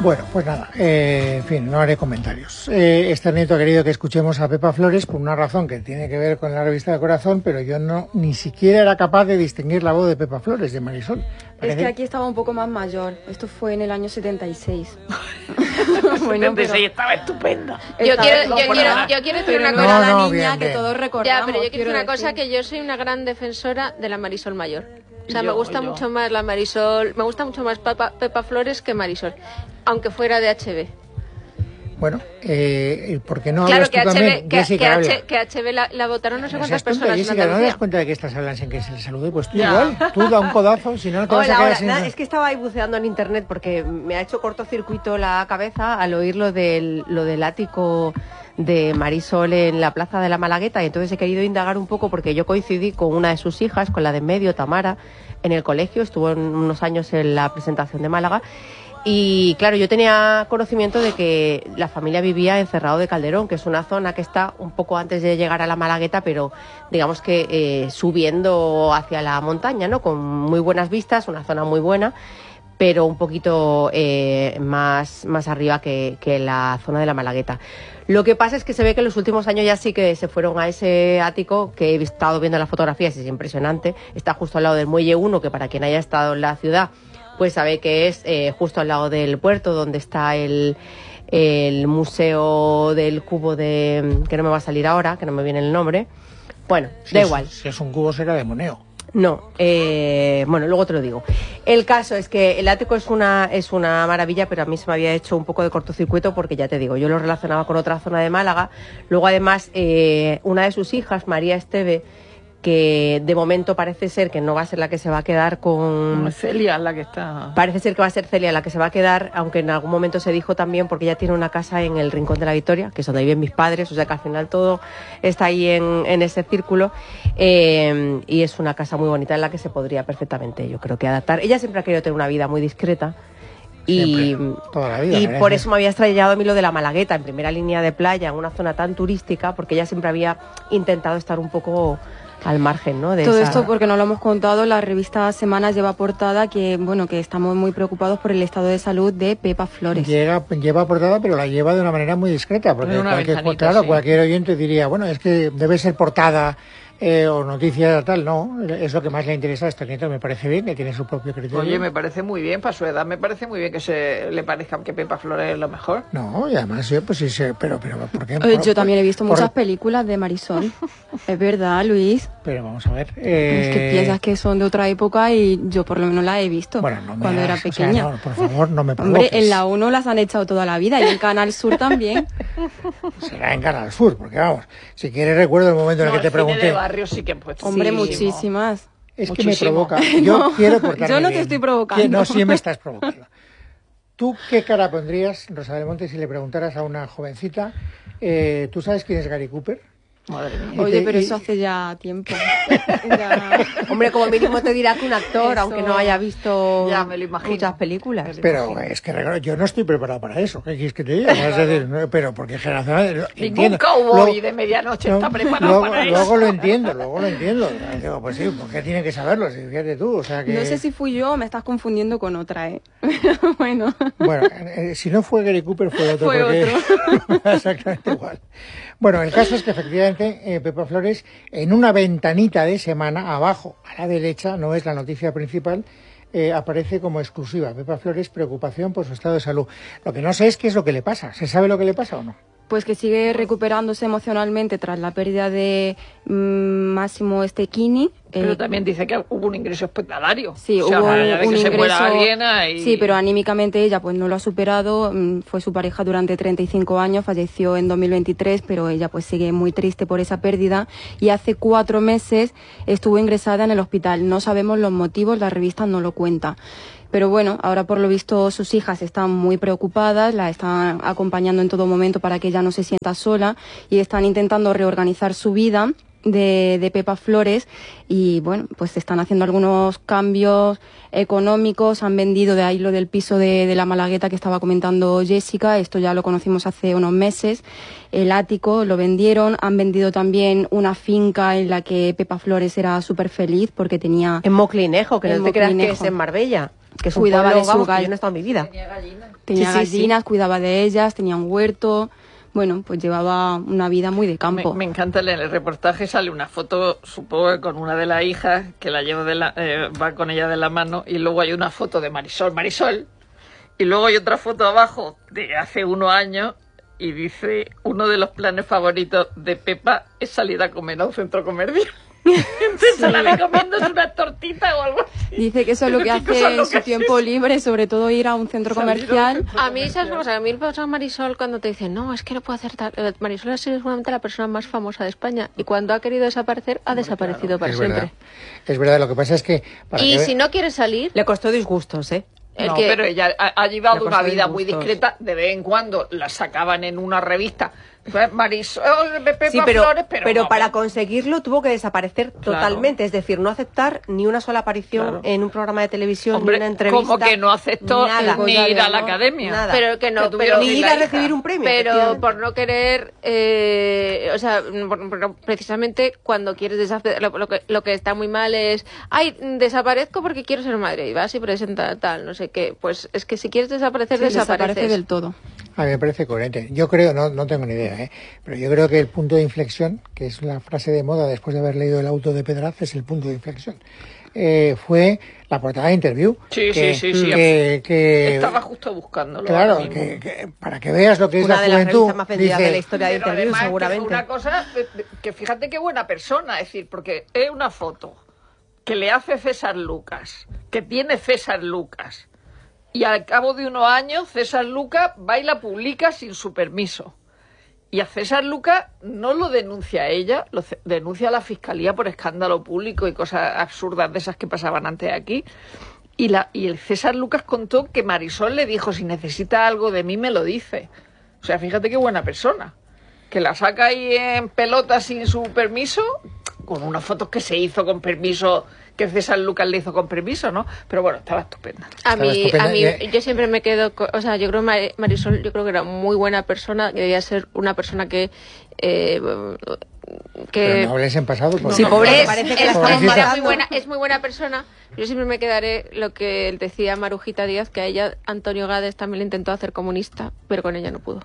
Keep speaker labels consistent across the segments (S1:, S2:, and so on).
S1: Bueno, pues nada, en fin, no haré comentarios. Esternito ha querido que escuchemos a Pepa Flores por una razón que tiene que ver con la revista del corazón, pero yo ni siquiera era capaz de distinguir la voz de Pepa Flores, de Marisol.
S2: Es que aquí estaba un poco más mayor. Esto fue en el año 76.
S3: Bueno, 76 estaba estupenda.
S4: Yo quiero decir una cosa.
S2: La niña que todos recordamos.
S4: Ya, pero yo quiero decir una cosa, que yo soy una gran defensora de la Marisol mayor. O sea, me gusta mucho más la Marisol, me gusta mucho más Pepa Flores que Marisol, aunque fuera de HB.
S1: Bueno, ¿por qué no
S4: claro,
S1: hablas tú también?
S4: Que HB la votaron no sé cuántas personas.
S1: Jessica, ¿no te das cuenta de que estas hablan sin que se les salude? Pues tú igual, tú da un codazo, si no te vas a quedar sin...
S5: Es que estaba ahí buceando en internet porque me ha hecho cortocircuito la cabeza al oír lo del ático de Marisol en la plaza de la Malagueta, y entonces he querido indagar un poco porque yo coincidí con una de sus hijas, con la de en medio, Tamara, en el colegio, estuvo unos años en la presentación de Málaga. Y claro, yo tenía conocimiento de que la familia vivía en Cerrado de Calderón, que es una zona que está un poco antes de llegar a la Malagueta, pero digamos que subiendo hacia la montaña, ¿no? Con muy buenas vistas, una zona muy buena, pero un poquito más arriba que la zona de la Malagueta. Lo que pasa es que se ve que en los últimos años ya sí que se fueron a ese ático, que he estado viendo las fotografías, es impresionante. Está justo al lado del Muelle 1, que para quien haya estado en la ciudad, pues sabe que es justo al lado del puerto, donde está el museo del cubo que no me va a salir ahora, que no me viene el nombre. Bueno, da igual.
S1: Si es un cubo será de Moneo.
S5: No, bueno, luego te lo digo. El caso es que el ático es una maravilla, pero a mí se me había hecho un poco de cortocircuito porque, ya te digo, yo lo relacionaba con otra zona de Málaga. Luego, además, una de sus hijas, María Esteve, que de momento parece ser que no va a ser la que se va a quedar con...
S3: Celia es la que está...
S5: Parece ser que va a ser Celia la que se va a quedar, aunque en algún momento se dijo también, porque ella tiene una casa en el Rincón de la Victoria, que es donde viven mis padres, o sea que al final todo está ahí en ese círculo, y es una casa muy bonita en la que se podría perfectamente, yo creo que adaptar. Ella siempre ha querido tener una vida muy discreta,
S1: toda la vida,
S5: y por eso me había extrañado a mí lo de la Malagueta, en primera línea de playa, en una zona tan turística, porque ella siempre había intentado estar un poco al margen, ¿no?
S2: Todo esto, porque no lo hemos contado, la revista Semanas lleva portada que estamos muy preocupados por el estado de salud de Pepa Flores.
S1: Lleva portada, pero la lleva de una manera muy discreta, porque cualquier oyente diría, bueno, es que debe ser portada o noticias tal, no, es lo que más le interesa a este nieto, me parece bien, que tiene su propio criterio.
S3: Oye, me parece muy bien, para su edad, me parece muy bien que se le parezca que Pepa Flores es lo mejor.
S1: No, y además yo, pues sí sé, pero ¿por qué?
S2: Yo también he visto muchas películas de Marisol, es verdad, Luis.
S1: Pero vamos a ver.
S2: Es que piensas que son de otra época y yo por lo menos las he visto cuando era pequeña.
S1: O sea, no, por favor, no me provoques.
S2: Hombre, en la 1 las han echado toda la vida y en Canal Sur también.
S1: Será en Canal Sur, porque vamos, si quieres recuerdo el momento en el que te pregunté.
S3: De barrio sí que han puesto.
S2: Hombre, muchísimas.
S1: Es que me provoca. Yo quiero portarme
S2: yo no
S1: bien.
S2: te estoy provocando.
S1: No, sí me estás provocando. ¿Tú qué cara pondrías, Rosa del Monte, si le preguntaras a una jovencita, ¿tú sabes quién es Gary Cooper?
S3: Madre mía.
S2: Oye, pero eso hace ya tiempo.
S5: Hombre, como mínimo te dirá que un actor, aunque no haya visto muchas películas.
S1: Pero es que yo no estoy preparado para eso. ¿Qué quieres que te diga? Es decir, pero porque generacional...
S3: Ningún cowboy de medianoche está preparado para eso.
S1: Luego lo entiendo. Digo, pues sí, ¿por qué tiene que saberlo? Si fíjate tú, o sea que...
S2: No sé si fui yo o me estás confundiendo con otra, Bueno,
S1: si no fue Gary Cooper fue otro. Exactamente igual. Bueno, el caso es que efectivamente Pepa Flores, en una ventanita de semana, abajo, a la derecha, no es la noticia principal, aparece como exclusiva. Pepa Flores, preocupación por su estado de salud. Lo que no sé es qué es lo que le pasa. ¿Se sabe lo que le pasa o no?
S2: Pues que sigue recuperándose emocionalmente tras la pérdida de Máximo Stechini.
S3: Pero también dice que hubo un ingreso hospitalario.
S2: Sí, hubo un
S3: ingreso.
S2: Sí, pero anímicamente ella pues no lo ha superado. Fue su pareja durante 35 años, falleció en 2023, pero ella pues sigue muy triste por esa pérdida. Y hace 4 meses estuvo ingresada en el hospital. No sabemos los motivos, la revista no lo cuenta. Pero bueno, ahora por lo visto sus hijas están muy preocupadas, la están acompañando en todo momento para que ella no se sienta sola y están intentando reorganizar su vida de Pepa Flores y bueno, pues se están haciendo algunos cambios económicos, han vendido, de ahí lo del piso de la Malagueta que estaba comentando Jessica, esto ya lo conocimos hace unos meses, el ático lo vendieron, han vendido también una finca en la que Pepa Flores era súper feliz porque tenía...
S5: En Moclinejo, que no te creas que es en Marbella, que es un pueblo, de su vamos, que yo no he estado en mi vida.
S2: Tenía gallinas, cuidaba de ellas, tenía un huerto... Bueno, pues llevaba una vida muy de campo.
S3: Me encanta, en el reportaje sale una foto, supongo que con una de las hijas, que la llevo va con ella de la mano, y luego hay una foto de Marisol, y luego hay otra foto abajo de hace unos años, y dice, uno de los planes favoritos de Pepa es salir a comer a un centro comercial. Entonces se la recomiendo una tortita o algo así.
S2: Dice que eso es lo que hace en su tiempo libre, sobre todo ir a un centro comercial.
S4: A mí, ¿sabes una cosa? A mí me pasa Marisol cuando te dicen, no, es que no puedo hacer tal. Marisol es seguramente la persona más famosa de España y cuando ha querido desaparecer, ha desaparecido para siempre.
S1: Es verdad, lo que pasa es que...
S4: Y si no quiere salir...
S5: Le costó disgustos, ¿eh?
S3: No, pero ella ha llevado una vida muy discreta. De vez en cuando la sacaban en una revista. Marisol, Pepa Flores,
S5: pero para conseguirlo tuvo que desaparecer totalmente. Es decir, no aceptar ni una sola aparición en un programa de televisión,
S3: Hombre,
S5: ni una entrevista.
S3: como que no aceptó ni ir a la academia.
S5: Nada.
S4: Pero que no,
S5: ni ir a recibir un premio.
S4: Pero por no querer, o sea, precisamente cuando quieres desaparecer, lo que está muy mal es, ay, desaparezco porque quiero ser madre. Y vas y presenta tal, no sé qué. Pues es que si quieres desaparecer, desaparece
S2: del todo.
S1: A mí me parece coherente. Yo creo, no tengo ni idea, pero yo creo que el punto de inflexión, que es la frase de moda después de haber leído El auto de Pedraz, es el punto de inflexión. Fue la portada de Interview.
S3: Sí.
S1: Que
S3: estaba justo buscándolo.
S1: Claro, para que veas lo que es la juventud.
S5: Una de las revistas más vendidas de la historia de Interview, seguramente.
S3: Una cosa, que fíjate qué buena persona, es decir, porque es una foto que le hace César Lucas, que tiene César Lucas. Y al cabo de unos años, César Lucas va y la publica sin su permiso. Y a César Lucas no lo denuncia ella, lo denuncia a la Fiscalía por escándalo público y cosas absurdas de esas que pasaban antes aquí. Y el César Lucas contó que Marisol le dijo, si necesita algo de mí, me lo dice. O sea, fíjate qué buena persona. Que la saca ahí en pelota sin su permiso, con unas fotos que se hizo con permiso, que César Lucas le hizo con permiso, ¿no? Pero bueno, estaba estupenda.
S4: A mí yo siempre me quedo, o sea, yo creo que Marisol, yo creo que era muy buena persona, que debía ser una persona que
S1: Pero no hables en pasado. Porque
S5: sí, pobre,
S4: parece que es muy buena persona. Yo siempre me quedaré lo que decía Marujita Díaz, que a ella Antonio Gades también le intentó hacer comunista, pero con ella no pudo.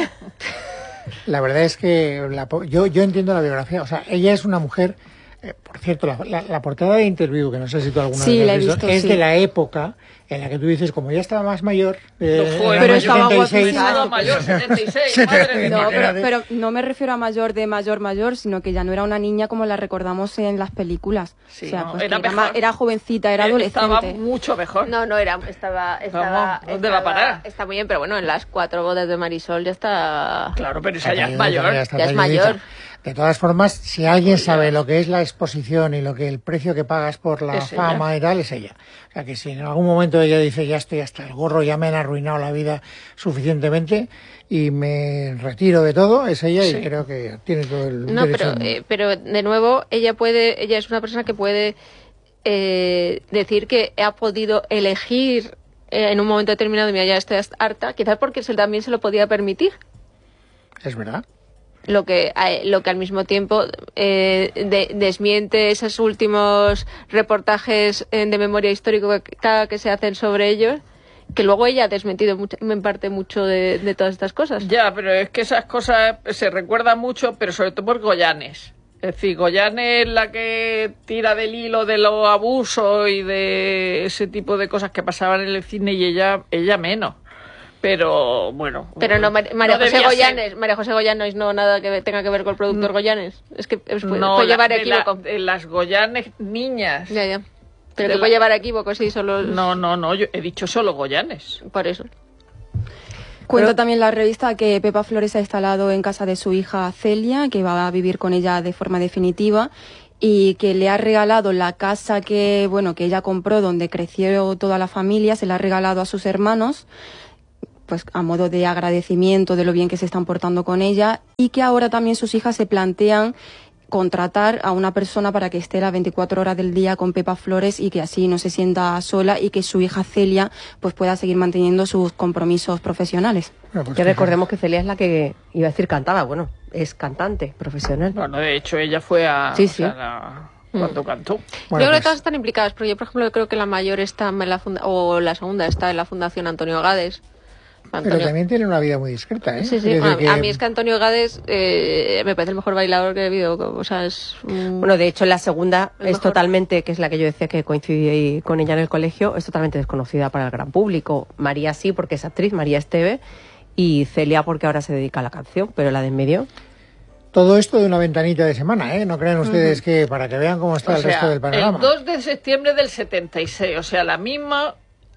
S1: La verdad es que yo entiendo la biografía. O sea, ella es una mujer... por cierto, la portada de Interview, que no sé si tú alguna vez la has visto, es de la época en la que tú dices, como ya estaba más mayor,
S2: pero estaba
S1: 76,
S3: mayor, 76, madre
S2: no, pero no me refiero a mayor, sino que ya no era una niña como la recordamos en las películas.
S3: Sí,
S2: o sea,
S3: no,
S2: pues
S3: era
S2: jovencita, era adolescente.
S3: Estaba mucho mejor.
S4: Estaba
S3: ¿dónde va a parar?
S4: Está muy bien, pero bueno, en las 4 bodas de Marisol ya está...
S3: Claro, pero esa ya es mayor.
S4: Ya es mayor.
S1: De todas formas, si alguien sabe lo que es la exposición y el precio que pagas por la fama y tal, es ella. O sea, que si en algún momento ella dice, ya estoy hasta el gorro, ya me han arruinado la vida suficientemente y me retiro de todo, es ella y creo que tiene todo el derecho.
S4: Pero de nuevo, ella es una persona que puede decir que ha podido elegir en un momento determinado, mira, ya estoy harta, quizás porque también se lo podía permitir.
S1: Es verdad.
S4: Lo que al mismo tiempo desmiente esos últimos reportajes de memoria histórica que se hacen sobre ellos, que luego ella ha desmentido en parte mucho de todas estas cosas.
S3: Ya, pero es que esas cosas se recuerdan mucho, pero sobre todo por Goyanes. Es decir, Goyanes es la que tira del hilo de los abusos y de ese tipo de cosas que pasaban en el cine y ella menos. Pero bueno.
S4: Pero no, María José Goyanes no nada que tenga que ver con el productor Goyanes. Es que puede llevar equívoco.
S3: Las Goyanes niñas.
S4: Ya. Pero que puede llevar equívoco, sí, solo.
S3: No, yo he dicho solo Goyanes.
S4: Por eso.
S2: Cuenta también la revista que Pepa Flores ha instalado en casa de su hija Celia, que va a vivir con ella de forma definitiva, y que le ha regalado la casa que ella compró donde creció toda la familia, se la ha regalado a sus hermanos, pues a modo de agradecimiento de lo bien que se están portando con ella, y que ahora también sus hijas se plantean contratar a una persona para que esté las 24 horas del día con Pepa Flores y que así no se sienta sola y que su hija Celia pues pueda seguir manteniendo sus compromisos profesionales.
S1: Bueno, pues
S5: Que recordemos que Celia es la que iba a decir cantaba, bueno, es cantante profesional.
S3: Bueno, de hecho, ella fue a...
S5: Sí,
S3: o sea,
S5: sí.
S3: cuando cantó.
S1: Bueno,
S4: yo creo que
S1: pues,
S4: todas están implicadas, pero yo, por ejemplo, creo que la mayor está en la o la segunda está en la Fundación Antonio Gades.
S1: pero también tiene una vida muy discreta, ¿eh?
S4: Sí, sí.
S1: Es decir
S4: A mí es que Antonio Gades me parece el mejor bailador que he visto. O sea, es
S5: Bueno, de hecho, la segunda
S4: El
S5: es
S4: mejor.
S5: totalmente, que es la que yo decía que coincidí con ella en el colegio, es totalmente desconocida para el gran público. María sí, porque es actriz, María Esteve, y Celia porque ahora se dedica a la canción, pero la de en medio...
S1: todo esto de una ventanita de semana, ¿eh? No crean ustedes que para que vean cómo está
S3: O
S1: el
S3: sea,
S1: resto del panorama.
S3: el 2 de septiembre del 76, o sea, la misma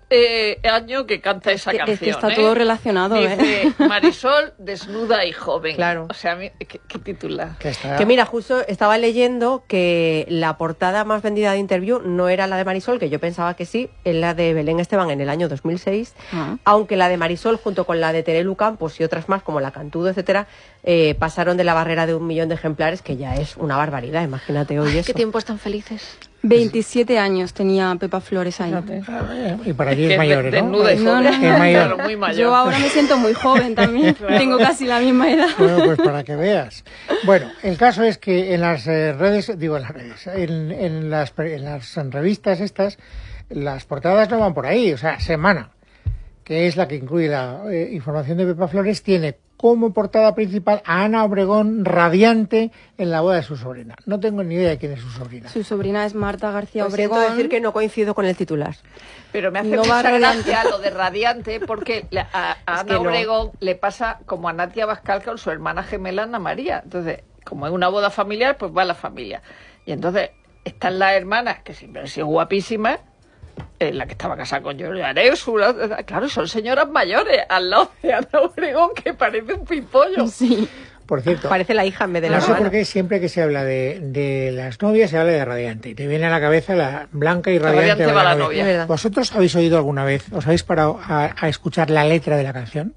S3: año que canta esa
S2: Es
S3: canción.
S2: que está todo relacionado,
S3: Dice Marisol, desnuda y joven.
S5: Claro.
S3: O sea, ¿qué titular?
S1: Que está-
S5: Que mira, justo estaba leyendo que la portada más vendida de Interview no era la de Marisol, que yo pensaba que sí, es la de Belén Esteban en el año 2006,
S2: Ah.
S5: aunque la de Marisol junto con la de Terelu Campos y otras más como La Cantudo, etcétera, pasaron de la barrera de 1 millón de ejemplares, que ya es una barbaridad, imagínate hoy eso.
S4: qué tiempos tan felices.
S2: 27 años tenía Pepa Flores ahí.
S1: Y para ti
S3: Que
S1: es mayor, ¿no?
S3: desnuda y
S2: No,
S3: joven.
S2: no.
S1: Es mayor.
S3: Claro, muy mayor.
S2: Yo ahora me siento muy joven también. Tengo casi la misma edad.
S1: Bueno, pues para que veas. Bueno, el caso es que en las redes, digo en las redes, en las revistas estas, las portadas no van por ahí. O sea, Semana, que es la que incluye la información de Pepa Flores, tiene como portada principal a Ana Obregón radiante en la boda de su sobrina. No tengo ni idea de quién es su sobrina.
S2: Su sobrina es Marta García
S5: Pues siento
S2: Obregón.
S5: decir que no coincido con el titular.
S3: Pero me hace
S2: No va
S3: mucha
S2: radiante.
S3: gracia lo de radiante porque a Ana
S5: que no.
S3: Obregón le pasa como a Natia Bascal con su hermana gemela Ana María. Entonces, como es una boda familiar, pues va la familia. Y entonces están las hermanas, que siempre han sido guapísimas, la que estaba casada con Giorgio Arezzo, claro, son señoras mayores, al lado de Ana Obregón, que parece un pimpollo.
S2: Sí.
S1: Por cierto,
S5: Parece la hija en vez de la
S1: no sé
S5: hermana.
S1: por qué siempre que se habla de las novias se habla de radiante. Y te viene a la cabeza la blanca y radiante,
S3: radiante va la novia.
S5: Es verdad.
S1: ¿Vosotros habéis oído alguna vez, os habéis parado a escuchar la letra de la canción?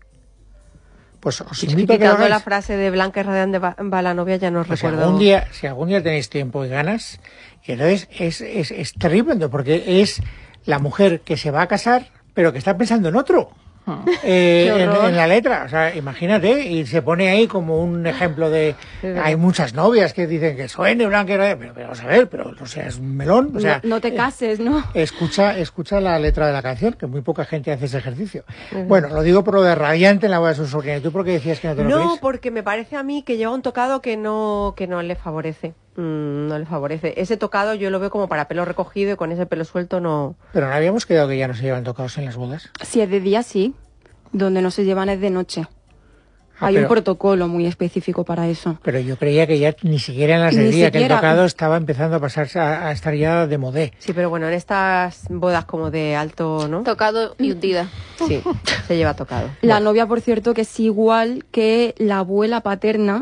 S1: Pues os
S5: Es que
S1: invito a que lo
S5: quitando la
S1: hagáis.
S5: frase de Blanca y Radiante va la novia, ya no
S1: Pues
S5: recuerdo.
S1: si algún día tenéis tiempo y ganas, y entonces es tremendo, porque es la mujer que se va a casar, pero que está pensando en otro. En la letra, o sea, imagínate, y se pone ahí como un ejemplo de... Hay muchas novias que dicen que suene blanca y radiante, pero vamos a ver, pero o sea, es un melón, o sea...
S2: No te cases, ¿no?
S1: Escucha la letra de la canción, que muy poca gente hace ese ejercicio. Bueno, lo digo por lo de radiante en la boda de su sobrina. ¿Tú por qué decías que no te lo
S5: No,
S1: crees?
S5: porque me parece a mí que lleva un tocado que no le favorece. No le favorece. Ese tocado yo lo veo como para pelo recogido y con ese pelo suelto no...
S1: Pero no habíamos quedado que ya no se llevan tocados en las bodas.
S2: Si es de día, sí. Donde no se llevan es de noche.
S1: Ah,
S2: Hay
S1: pero-
S2: un protocolo muy específico para eso.
S1: Pero yo creía que ya ni siquiera en las de
S2: Ni
S1: día, que el
S2: siquiera.
S1: tocado estaba empezando a pasarse a estar ya de modé.
S5: Sí, pero bueno, en estas bodas como de alto, ¿no?
S4: Tocado y hundida.
S5: Sí, se lleva tocado.
S2: La novia, por cierto, que es igual que la abuela paterna,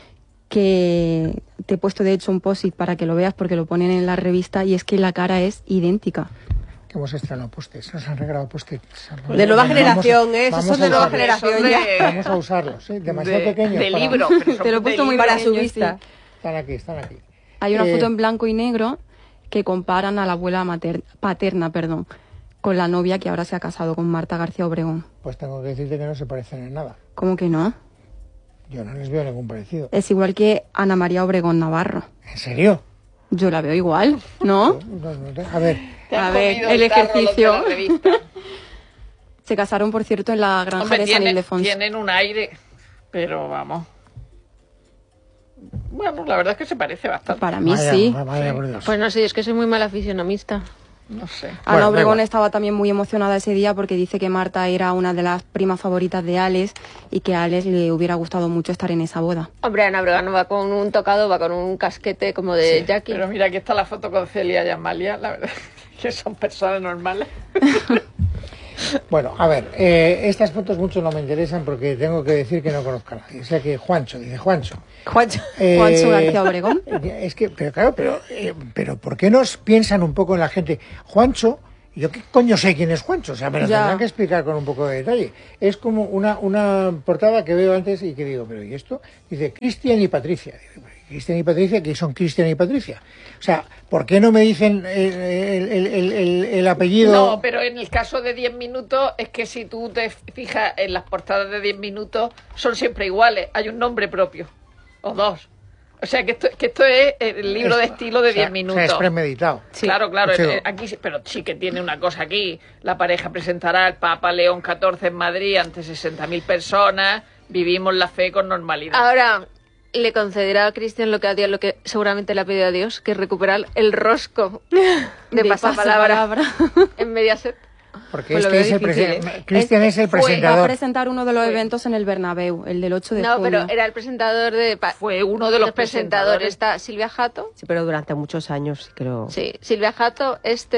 S2: que te he puesto de hecho un post-it para que lo veas porque lo ponen en la revista, y es que la cara es idéntica.
S1: Que hemos estrenado post-its, nos han regalado post-its.
S5: De nueva
S1: Vamos-
S5: generación, ¿eh? Esos
S1: vamos
S5: son
S1: a
S5: de nueva
S1: usarlos.
S5: generación
S3: Son
S5: ya.
S3: de-
S1: Vamos a usarlos, ¿sí? Demasiado pequeños.
S3: De
S1: para-
S3: libro. pero son
S2: Te lo he puesto
S3: de
S2: muy
S3: libro.
S5: Para su
S2: pequeño,
S5: vista.
S2: sí.
S1: Están aquí.
S2: Hay una
S1: Eh,
S2: foto en blanco y negro que comparan a la abuela paterna, con la novia que ahora se ha casado con Marta García Obregón.
S1: Pues tengo que decirte que no se parecen en nada.
S2: ¿Cómo que no?
S1: Yo no les veo ningún parecido.
S2: Es igual que Ana María Obregón Navarro.
S1: ¿En serio?
S2: Yo la veo igual, ¿no?
S1: A ver,
S3: Te has
S2: A ver,
S3: comido
S2: el
S3: tarro los de
S2: ejercicio.
S3: la revista.
S2: Se casaron, por cierto, en la granja
S3: Hombre,
S2: de San Ildefonso.
S3: tienen un aire, pero vamos. Bueno, la verdad es que se parece bastante.
S2: Para mí
S1: vaya,
S2: sí.
S1: vaya por Dios.
S4: Pues no sé, es que soy muy mala fisionomista.
S3: No sé.
S2: Ana
S1: Bueno, da
S2: Obregón
S1: igual.
S2: estaba también muy emocionada ese día porque dice que Marta era una de las primas favoritas de Alex y que a Alex le hubiera gustado mucho estar en esa boda.
S4: Hombre, Ana Obregón no va con un tocado, va con un casquete como de Jackie.
S3: Pero mira, aquí está la foto con Celia y Amalia, la verdad que son personas normales.
S1: Bueno, a ver, estas fotos mucho no me interesan porque tengo que decir que no conozco a nadie. O sea que Juancho, dice Juancho.
S5: Juancho.
S2: Juancho García Obregón.
S1: Es que, pero claro, pero ¿por qué nos piensan un poco en la gente? Juancho, yo qué coño sé quién es Juancho, o sea, me lo
S2: Ya.
S1: tendrán que explicar con un poco de detalle. Es como una portada que veo antes y que digo, pero ¿y esto? Dice Cristian y Patricia. Digo, Cristian y Patricia, que son Cristian y Patricia. O sea, ¿por qué no me dicen el apellido?
S3: No, pero en el caso de 10 minutos, es que si tú te fijas en las portadas de 10 minutos, son siempre iguales. Hay un nombre propio, o dos. O sea, que esto es el libro de estilo de 10 minutos.
S1: O sea, es premeditado.
S3: Sí. Claro,
S1: Sí.
S3: aquí, pero sí que tiene una cosa aquí. La pareja presentará al Papa León XIV en Madrid ante 60.000 personas. Vivimos la fe con normalidad.
S4: Ahora, le concederá a Cristian lo que seguramente le ha pedido a Dios, que es recuperar el rosco de pasapalabra en Mediaset.
S1: Porque
S2: Pues
S1: Cristian es el
S2: va a
S1: presentador.
S2: presentar uno de los eventos en el Bernabéu, el del 8 de
S4: No,
S2: junio.
S4: pero era el presentador
S3: Fue uno de los
S4: presentadores.
S3: presentadores.
S4: Está Silvia Jato.
S5: Sí, pero durante muchos años, creo.
S4: Sí, Silvia Jato,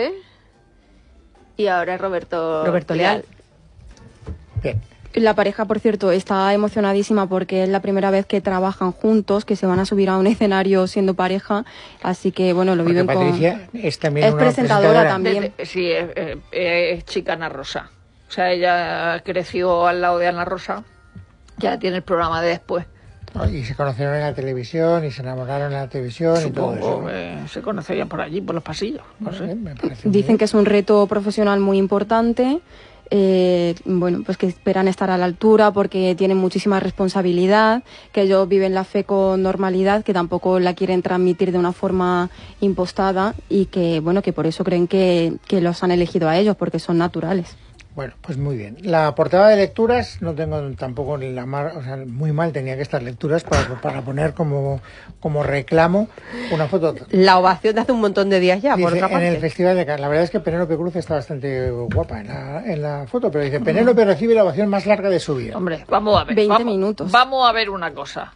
S4: y ahora es Roberto
S5: Leal.
S1: Bien.
S2: La pareja, por cierto, está emocionadísima porque es la primera vez que trabajan juntos, que se van a subir a un escenario siendo pareja, así que bueno, lo
S1: Porque
S2: viven
S1: Patricia es también
S2: Es
S1: una
S2: presentadora también.
S3: Sí, es chica Ana Rosa. O sea, ella creció al lado de Ana Rosa. Ya tiene el programa de después.
S1: Y se conocieron en la televisión y se enamoraron en la televisión y todo eso.
S3: Supongo que se conocerían por allí, por los pasillos. No sé.
S1: Me parece muy
S2: Dicen
S1: bien.
S2: que es un reto profesional muy importante. Bueno, pues que esperan estar a la altura porque tienen muchísima responsabilidad, que ellos viven la fe con normalidad, que tampoco la quieren transmitir de una forma impostada y que, bueno, que por eso creen que los han elegido a ellos, porque son naturales.
S1: Bueno, pues muy bien. La portada de lecturas no tengo tampoco ni la más, o sea, muy mal tenía que estar lecturas para poner como reclamo una foto.
S5: La ovación de hace un montón de días ya, por
S1: Dice,
S5: otra parte.
S1: en el Festival de Cannes. La verdad es que Penélope Cruz está bastante guapa en la foto, pero dice, Penélope recibe la ovación más larga de su vida.
S3: Hombre, vamos a ver.
S2: 20 minutos.
S3: Vamos a ver una cosa.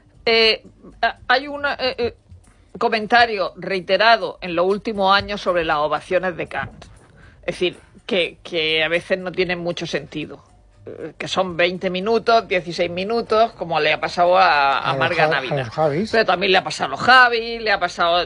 S3: Hay un comentario reiterado en los últimos años sobre las ovaciones de Cannes. Es decir, que a veces no tienen mucho sentido. Que son 20 minutos, 16 minutos, como le ha pasado a Marga Navidad.
S1: A los Javis.
S3: Pero también le ha pasado a los Javis, le ha pasado...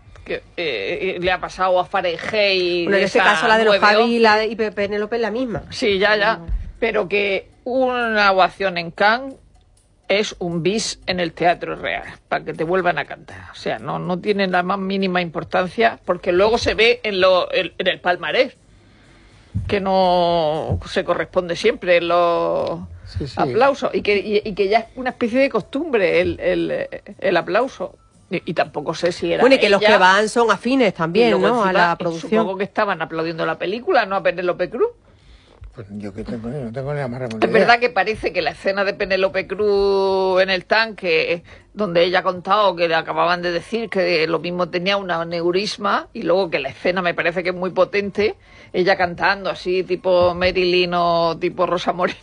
S3: le ha pasado a Fahrenheit.
S5: Bueno, en este
S3: esa
S5: caso la de los
S3: 9-11.
S5: Javi y Penélope es la misma.
S3: Sí, ya. Pero que una ovación en Cannes es un bis en el Teatro Real, para que te vuelvan a cantar. O sea, no tiene la más mínima importancia, porque luego se ve en el palmarés, que no se corresponde siempre en los aplausos, y que ya es una especie de costumbre el aplauso. Y tampoco sé si era
S5: Bueno, y que
S3: ella,
S5: los que van son afines
S3: y
S5: también,
S3: luego
S5: ¿no? A
S3: encima,
S5: la producción.
S3: Supongo que estaban aplaudiendo la película, no a Penélope Cruz.
S1: Pues yo que no tengo ni la más remota
S3: Es
S1: idea.
S3: verdad que parece que la escena de Penélope Cruz en el tanque, donde ella ha contado que le acababan de decir que lo mismo tenía un aneurisma, y luego que la escena me parece que es muy potente, ella cantando así, tipo Marilyn o tipo Rosa Moreno,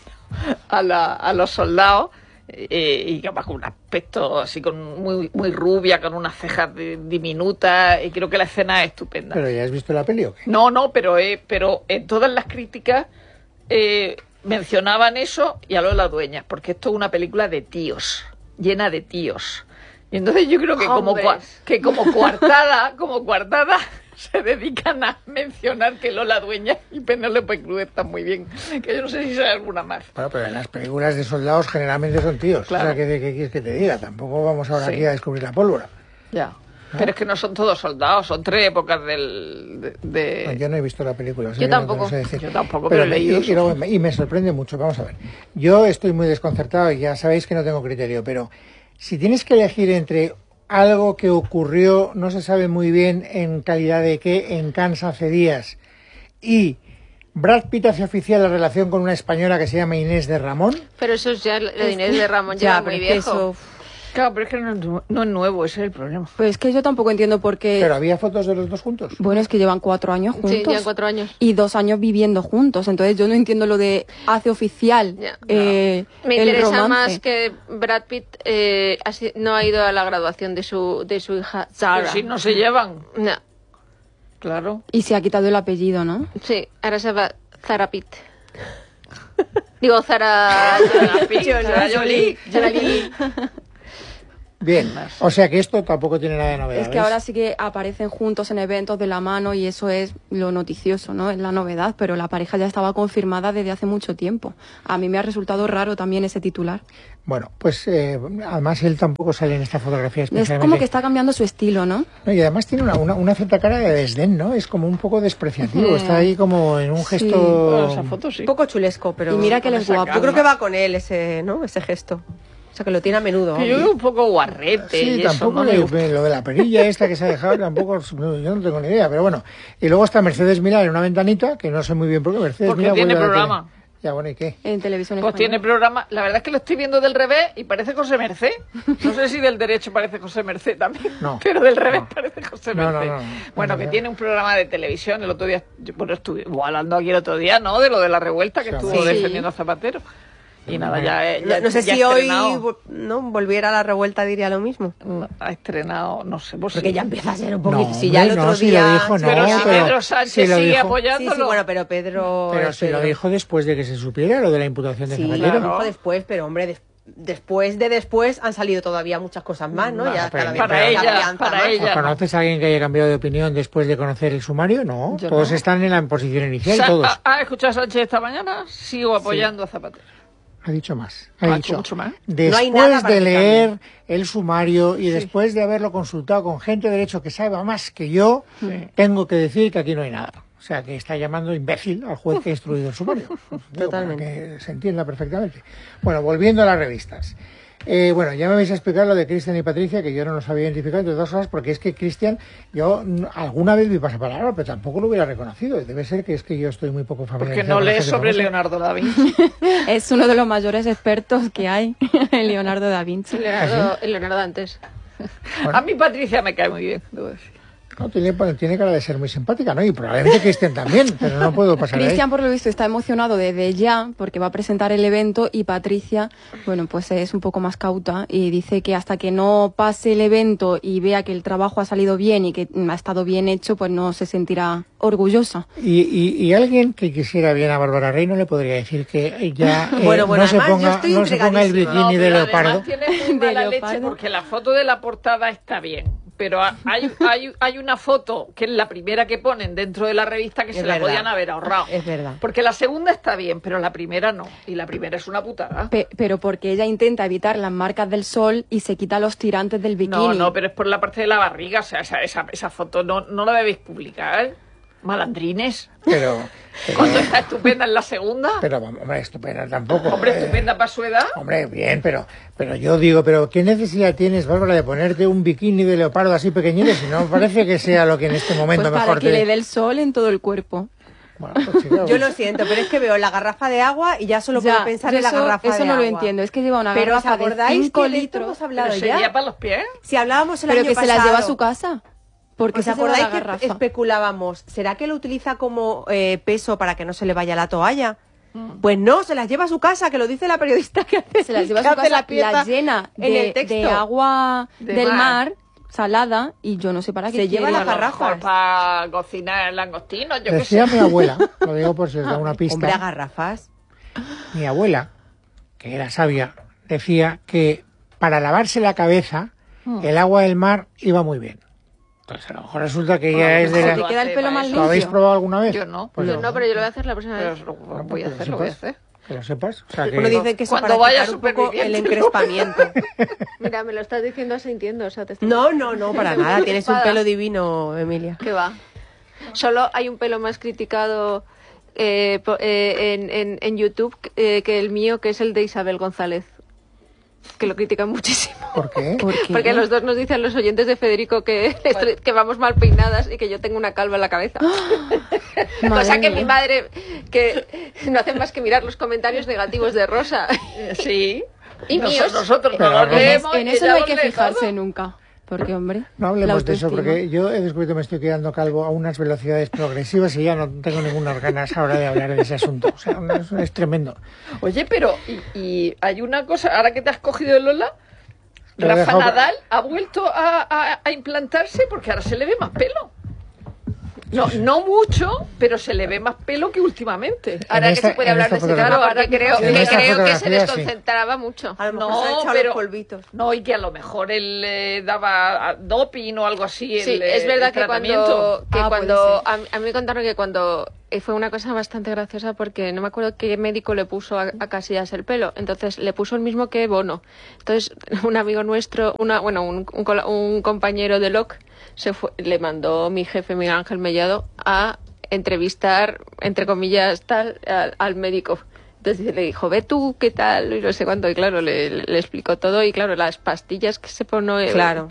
S3: a los soldados, y que va con un aspecto así muy rubia, con unas cejas diminutas, y creo que la escena es estupenda.
S1: ¿Pero ya has visto la peli o qué?
S3: No, pero en todas las críticas mencionaban eso y a Lola Dueñas, porque esto es una película de tíos, llena de tíos. Y entonces yo creo que como coartada se dedican a mencionar que Lola Dueñas y Penélope Cruz están muy bien. Que yo no sé si sale alguna más.
S1: Bueno, pero en las películas de soldados generalmente son tíos.
S3: Claro.
S1: O sea, ¿qué quieres que te diga? Tampoco vamos ahora
S3: Sí.
S1: aquí a descubrir la pólvora.
S3: Ya. Pero es que no son todos soldados, son tres épocas
S1: No, yo no he visto la película. o sea
S4: Yo
S1: que no te
S4: tampoco.
S1: lo sé decir.
S3: Yo tampoco, pero he leído
S1: y luego y me sorprende mucho. Vamos a ver. Yo estoy muy desconcertado y ya sabéis que no tengo criterio, pero si tienes que elegir entre algo que ocurrió, no se sabe muy bien en calidad de qué, en Cannes hace días, y Brad Pitt hace oficial la relación con una española que se llama Inés de Ramón,
S4: Pero eso es ya, lo de Inés de Ramón ya
S5: Ya,
S4: muy
S5: pero es que
S4: viejo.
S5: eso...
S3: Claro, pero es que no es nuevo, ese es el problema.
S2: Pues es que yo tampoco entiendo por qué...
S1: pero había fotos de los dos juntos.
S2: Bueno, es que llevan 4 años juntos.
S4: Sí, llevan 4 años.
S2: Y 2 años viviendo juntos. Entonces yo no entiendo lo de hace oficial
S4: Ya.
S2: el
S4: Me interesa
S2: romance.
S4: más que Brad Pitt no ha ido a la graduación de su hija Zara.
S3: Pero si no se llevan,
S4: No.
S3: claro.
S2: Y se ha quitado el apellido, ¿no?
S4: Sí, ahora se llama Zara Pitt. Digo, Zara
S3: Zara Jolie.
S1: Bien, o sea que esto tampoco tiene nada de novedad.
S2: Es que ahora sí que aparecen juntos en eventos de la mano y eso es lo noticioso, ¿no? Es la novedad, pero la pareja ya estaba confirmada desde hace mucho tiempo. A mí me ha resultado raro también ese titular.
S1: Bueno, pues además él tampoco sale en esta fotografía especialmente.
S2: Es como que está cambiando su estilo, ¿no?
S1: No, y además tiene una cierta cara de desdén, ¿no? Es como un poco despreciativo, está ahí como en un gesto...
S3: Bueno, esa foto sí.
S5: Un poco chulesco, pero...
S2: Y mira que él es guapo.
S5: Yo creo que va con él ese, ¿no? Ese gesto. O sea, que lo tiene a menudo.
S3: Que yo veo un poco guarrete.
S1: Sí,
S3: y
S1: tampoco
S3: eso, ¿no?
S1: lo de la perilla esta que se ha dejado, tampoco, yo no tengo ni idea, pero bueno. Y luego está Mercedes Milá en una ventanita, que no sé muy bien por qué Mercedes
S3: Porque
S1: Milá
S3: tiene
S1: vuelve a la
S3: programa.
S1: tele. Ya, bueno, ¿y qué?
S2: En televisión
S3: Pues
S2: española.
S3: tiene programa. La verdad es que lo estoy viendo del revés y parece José Merced. No sé si del derecho parece José Merced también.
S1: No.
S3: Pero del revés parece José
S1: No,
S3: Merced.
S1: no.
S3: Bueno,
S1: No,
S3: que
S1: no.
S3: tiene un programa de televisión. El otro día, bueno, estuve hablando aquí el otro día, ¿no? De lo de la revuelta que
S1: Sí,
S3: estuvo
S1: hombre.
S3: defendiendo a Zapatero. Y nada, ya
S5: No sé
S3: ya
S5: si
S3: ha
S5: hoy
S3: estrenado.
S5: no volviera a la revuelta diría lo mismo.
S3: Ha estrenado, no sé, pues
S5: Porque
S3: sí.
S5: ya empieza a ser un
S1: No,
S5: poquito... si ya el
S1: hombre,
S5: otro
S1: no, si
S5: día...
S1: lo dijo, no.
S3: Pero si
S1: pero
S3: Pedro Sánchez
S1: si lo
S3: sigue
S1: dijo.
S5: Sí,
S3: apoyándolo.
S5: sí, bueno, pero Pedro...
S1: Pero si lo
S5: Pedro.
S1: dijo después de que se supiera lo de la imputación de
S5: Sí,
S1: Zapatero.
S5: lo dijo después, pero hombre, después han salido todavía muchas cosas más, ¿no?
S1: No,
S5: Ya
S1: pero
S5: cada vez
S3: para
S5: más
S3: ella,
S5: confianza
S3: para
S5: más.
S3: ella.
S1: ¿Conoces a alguien que haya cambiado de opinión después de conocer el sumario? No,
S3: Yo
S1: todos
S3: no.
S1: están en la posición inicial,
S3: Sa-
S1: todos.
S3: ¿Ha escuchado a Sánchez esta mañana? Sigo apoyando a Zapatero.
S1: Ha dicho más.
S3: Ha
S1: Ha
S3: hecho
S1: dicho,
S3: mucho más.
S5: No hay
S1: después
S5: nada para
S1: de
S5: que
S1: leer el sumario y después de haberlo consultado con gente de derecho que sabe más que yo, tengo que decir que aquí no hay nada. O sea, que está llamando imbécil al juez que ha instruido el sumario. Digo, para que se entienda perfectamente. Bueno, volviendo a las revistas. Bueno, ya me vais a explicar lo de Cristian y Patricia, que yo no los había identificado, entre otras cosas, porque es que Cristian, yo alguna vez vi pasapalabra, pero tampoco lo hubiera reconocido. Debe ser que es que yo estoy muy poco
S3: Porque
S1: familiarizado.
S3: no
S1: con la
S3: lees
S1: gente
S3: sobre
S1: famosa.
S3: Leonardo da Vinci.
S2: Es uno de los mayores expertos que hay, Leonardo da Vinci.
S4: Leonardo antes.
S1: Bueno.
S3: A mí Patricia me cae muy bien, debo decir.
S1: No, tiene cara de ser muy simpática, ¿no? Y probablemente Cristian también, pero no puedo pasar de ahí.
S2: Cristian, por lo visto, está emocionado desde ya porque va a presentar el evento y Patricia, bueno, pues es un poco más cauta y dice que hasta que no pase el evento y vea que el trabajo ha salido bien y que ha estado bien hecho, pues no se sentirá orgullosa.
S1: Y alguien que quisiera bien a Bárbara Rey no le podría decir que ya
S5: Bueno,
S1: no se
S5: además, yo
S1: ponga,
S5: estoy
S1: no se ponga el
S5: intrigadísima.
S1: bikini de
S3: pero
S1: leopardo.
S3: además tiene muy
S2: De
S3: mala leche
S2: leopardo.
S3: porque la foto de la portada está bien. Pero hay una foto que es la primera que ponen dentro de la revista que
S5: Es
S3: se la
S5: verdad.
S3: podían haber ahorrado.
S5: Es verdad.
S3: Porque la segunda está bien, pero la primera no. Y la primera es una putada.
S2: Pero porque ella intenta evitar las marcas del sol y se quita los tirantes del bikini.
S3: No, pero es por la parte de la barriga. O sea, esa foto no la debéis publicar. Malandrines.
S1: Pero
S3: Cuando está estupenda en la segunda.
S1: vamos, hombre, estupenda tampoco.
S3: Hombre, estupenda para su edad.
S1: Hombre, bien, pero yo digo, pero ¿qué necesidad tienes, Bárbara, de ponerte un bikini de leopardo así pequeñito? Si no parece que sea lo que en este momento
S2: Pues para
S1: mejor
S2: que le dé el sol en todo el cuerpo.
S1: Bueno, pues, chica,
S5: Yo lo siento, pero es que veo la garrafa de agua y ya solo puedo pensar
S2: yo
S5: en la garrafa de agua.
S2: eso no lo entiendo, es que lleva una
S5: Pero ¿os
S2: garrafa de
S5: acordáis
S2: 5
S5: que de esto
S2: litros,
S5: hemos
S3: Pero
S5: hablado
S3: sería
S5: ya?
S3: para los pies.
S5: Si hablábamos el
S2: pero
S5: año
S2: que se
S5: pasado...
S2: las lleva a su casa. Porque
S5: ¿Os
S2: se lleva la
S5: acordáis que
S2: garrafa.
S5: especulábamos? ¿Será que lo utiliza como peso para que no se le vaya la toalla? Pues no, se las lleva a su casa, que lo dice la periodista que hace,
S2: Se las lleva a
S5: que
S2: su
S5: hace
S2: casa,
S5: la pieza
S2: la llena
S5: en el
S2: de
S5: texto.
S2: agua
S3: De
S2: del
S3: mar.
S2: mar, salada, y yo no sé para qué
S5: Se lleva
S2: quiere.
S5: las garrafas.
S3: Para cocinar langostinos, yo qué
S1: decía
S3: sé.
S1: mi abuela, lo digo por si os da una pista.
S5: Hombre, a garrafas.
S1: Mi abuela, que era sabia, decía que para lavarse la cabeza el agua del mar iba muy bien. Entonces a lo mejor resulta que ella es de
S2: Se
S1: la...
S2: te queda el pelo más
S1: ¿Lo habéis
S2: limpio.
S1: probado alguna vez?
S3: Yo no.
S1: Pues
S4: Yo no, pero yo lo voy a hacer la próxima
S3: Pero
S4: vez.
S3: lo voy a hacer, lo voy a hacer.
S1: Que lo sepas. O sea, que...
S5: Bueno, dicen que eso
S3: Cuando
S5: para
S3: vaya
S5: quitar un poco el
S3: superviviente,
S5: encrespamiento.
S4: Mira, me lo estás diciendo sintiendo, o sea, te estoy...
S5: No, para nada. Tienes un
S4: Espada.
S5: pelo divino, Emilia.
S4: ¿Qué va? Solo hay un pelo más criticado en YouTube que el mío, que es el de Isabel González, que lo critican muchísimo.
S1: ¿Por qué?
S2: ¿Por qué?
S4: Porque los dos nos dicen los oyentes de Federico que vamos mal peinadas y que yo tengo una calva en la cabeza. Cosa
S2: Madre
S4: que
S2: mía.
S4: mi madre, que no hace más que mirar los comentarios negativos de Rosa.
S3: Sí.
S4: Y míos.
S3: Nosotros
S1: Pero
S3: no los
S1: en
S3: leemos.
S2: En
S3: y
S2: eso
S3: ella
S2: no hay
S3: los
S2: que
S3: lee
S2: fijarse
S3: todo.
S2: nunca. Porque, hombre,
S1: No
S2: la
S1: hablemos de eso,
S2: autoestima.
S1: porque yo he descubierto que me estoy quedando calvo a unas velocidades progresivas y ya no tengo ninguna ganas ahora de hablar de ese asunto. O sea, es tremendo.
S3: Oye, pero y hay una cosa, ahora que te has cogido el Lola,
S1: Lo he
S3: Rafa
S1: dejado-
S3: Nadal ha vuelto a implantarse porque ahora se le ve más pelo. No mucho, pero se le ve más pelo que últimamente.
S4: Ahora que se puede hablar de ese
S3: claro, ahora
S4: creo
S1: en esta
S4: que se
S1: fotografía,
S4: desconcentraba mucho.
S5: A lo mejor
S3: No,
S5: se ha echado
S3: pero-
S5: los polvitos.
S3: No, y que a lo mejor él daba doping o algo así.
S4: Sí,
S3: el,
S4: es verdad
S3: el
S4: que
S3: tratamiento.
S4: cuando a mí me contaron que cuando fue una cosa bastante graciosa porque no me acuerdo qué médico le puso a Casillas el pelo, entonces le puso el mismo que Bono. Entonces un amigo nuestro, un compañero de LOC le mandó mi jefe Miguel Ángel Mellado a entrevistar, entre comillas, al médico. Entonces le dijo, ve tú, ¿qué tal? Y no sé cuánto. Y claro, le explicó todo. Y claro, las pastillas que se pone...
S5: Claro.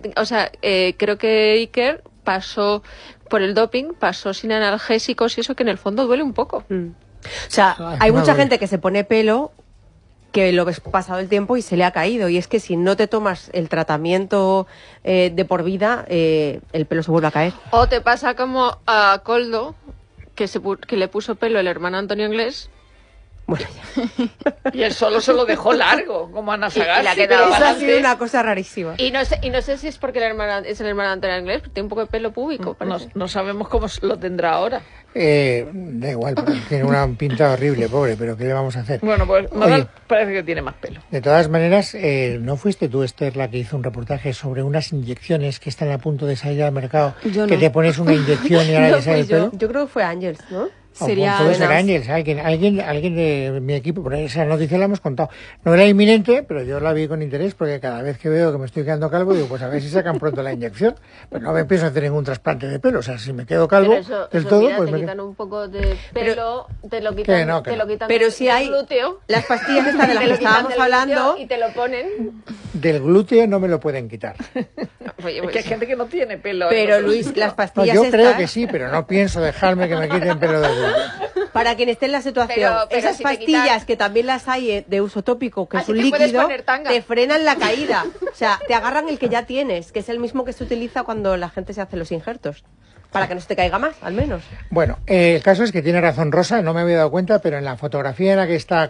S4: Creo que Iker pasó por el doping, pasó sin analgésicos y eso que en el fondo duele un poco.
S5: O sea,
S1: Ay,
S5: hay
S1: no,
S5: mucha
S1: bueno.
S5: gente que se pone pelo que lo ves pasado el tiempo y se le ha caído. Y es que si no te tomas el tratamiento de por vida, el pelo se vuelve a caer.
S4: O te pasa como a Coldo, que le puso pelo el hermano Antonio Inglés.
S5: Bueno,
S3: Y él solo se lo dejó largo, como Ana
S4: Y le ha
S3: Sagasti.
S4: quedado
S3: pero
S5: eso ha
S3: bastante-
S5: sido una cosa rarísima.
S4: Y no sé si es porque es el hermano Antonio Inglés, porque tiene un poco de pelo púbico. parece.
S3: No sabemos cómo lo tendrá ahora.
S1: Da igual, pero tiene una pinta horrible, pobre, pero ¿qué le vamos a hacer?
S3: Bueno, pues Nadal parece que tiene más pelo.
S1: De todas maneras, ¿no fuiste tú, Esther, la que hizo un reportaje sobre unas inyecciones que están a punto de salir al mercado?
S2: Yo
S1: Que
S2: no.
S1: te pones una inyección y ahora
S2: No
S1: te sale el
S2: fui yo.
S1: pelo.
S5: Yo creo que fue Ángels, ¿no?
S1: O
S2: Sería
S1: puede ser
S2: buena.
S1: Ángels, alguien de mi equipo, pero esa noticia la hemos contado. No era inminente, pero yo la vi con interés porque cada vez que veo que me estoy quedando calvo, digo, pues a ver si sacan pronto la inyección. Pues no me pienso hacer ningún trasplante de pelo, o sea, si me quedo calvo del todo,
S4: mira,
S1: pues
S4: te
S1: me
S4: quitan un poco de
S5: Pero-
S4: pelo, te lo
S1: Que
S4: quitan,
S1: no, que
S4: te
S1: no.
S4: lo quitan
S5: Pero
S4: del-
S5: si
S4: del
S5: hay
S4: glúteo,
S5: las pastillas estas de las
S4: te
S5: que
S4: lo quitan
S5: estábamos
S4: del
S5: hablando.
S4: glúteo y te lo ponen.
S1: del glúteo no me lo pueden quitar.
S4: Oye,
S3: Es
S4: pues,
S3: que hay gente que no tiene pelo.
S5: Pero
S3: en otro
S5: Luis,
S3: sitio.
S5: las
S1: No,
S5: pastillas
S1: yo creo
S5: estas,
S1: que sí, pero no pienso dejarme que me quiten pelo del glúteo.
S5: para quien esté en la situación,
S4: Pero
S5: esas
S4: si te
S5: pastillas
S4: quitan-
S5: que también las hay de uso tópico, que es
S4: Así
S5: un
S4: que puedes
S5: líquido,
S4: poner tanga.
S5: te frenan la caída. O sea, te agarran el que ya tienes, que es el mismo que se utiliza cuando la gente se hace los injertos. Para que no se te caiga más, al menos.
S1: Bueno, el caso es que tiene razón Rosa, no me había dado cuenta, pero en la fotografía en la que está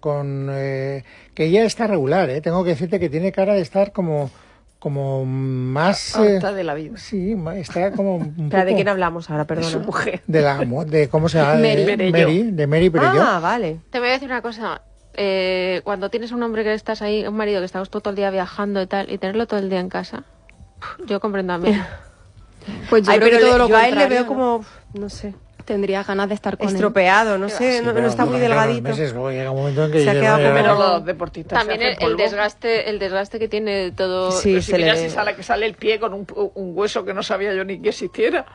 S1: que ya está regular, tengo que decirte que tiene cara de estar como más...
S3: Harta de la vida.
S1: sí, está como un
S5: Pero ¿de
S1: poco
S5: quién hablamos ahora?
S3: Su
S5: Perdona.
S3: mujer.
S1: de ¿cómo se llama?
S2: Mary
S1: De Mary Perello.
S5: Ah, vale.
S4: te voy a decir una cosa. Cuando tienes un hombre que estás ahí, un marido que estamos todo el día viajando y tal, y tenerlo todo el día en casa, yo comprendo a mí.
S2: Pues yo
S5: Ay,
S2: creo
S5: pero
S2: que todo lo
S5: yo a él le
S2: contrario,
S5: veo
S2: ¿no?
S5: como, no sé,
S2: Tendría ganas de estar con él.
S5: estropeado, no sé,
S1: Sí,
S5: no
S1: pero
S5: está muy
S1: durante unos
S5: delgadito.
S1: meses, luego llega un momento en que
S5: Se ha
S1: dices,
S5: quedado
S1: "Vaya,
S5: como-
S3: Pero
S1: vaya".
S3: los deportistas
S4: También
S3: se hacen
S4: el
S3: polvo.
S4: desgaste que tiene todo.
S5: Sí,
S3: Pero si
S5: se
S3: mira
S5: le-
S3: si sale el pie con un hueso que no sabía yo ni que existiera.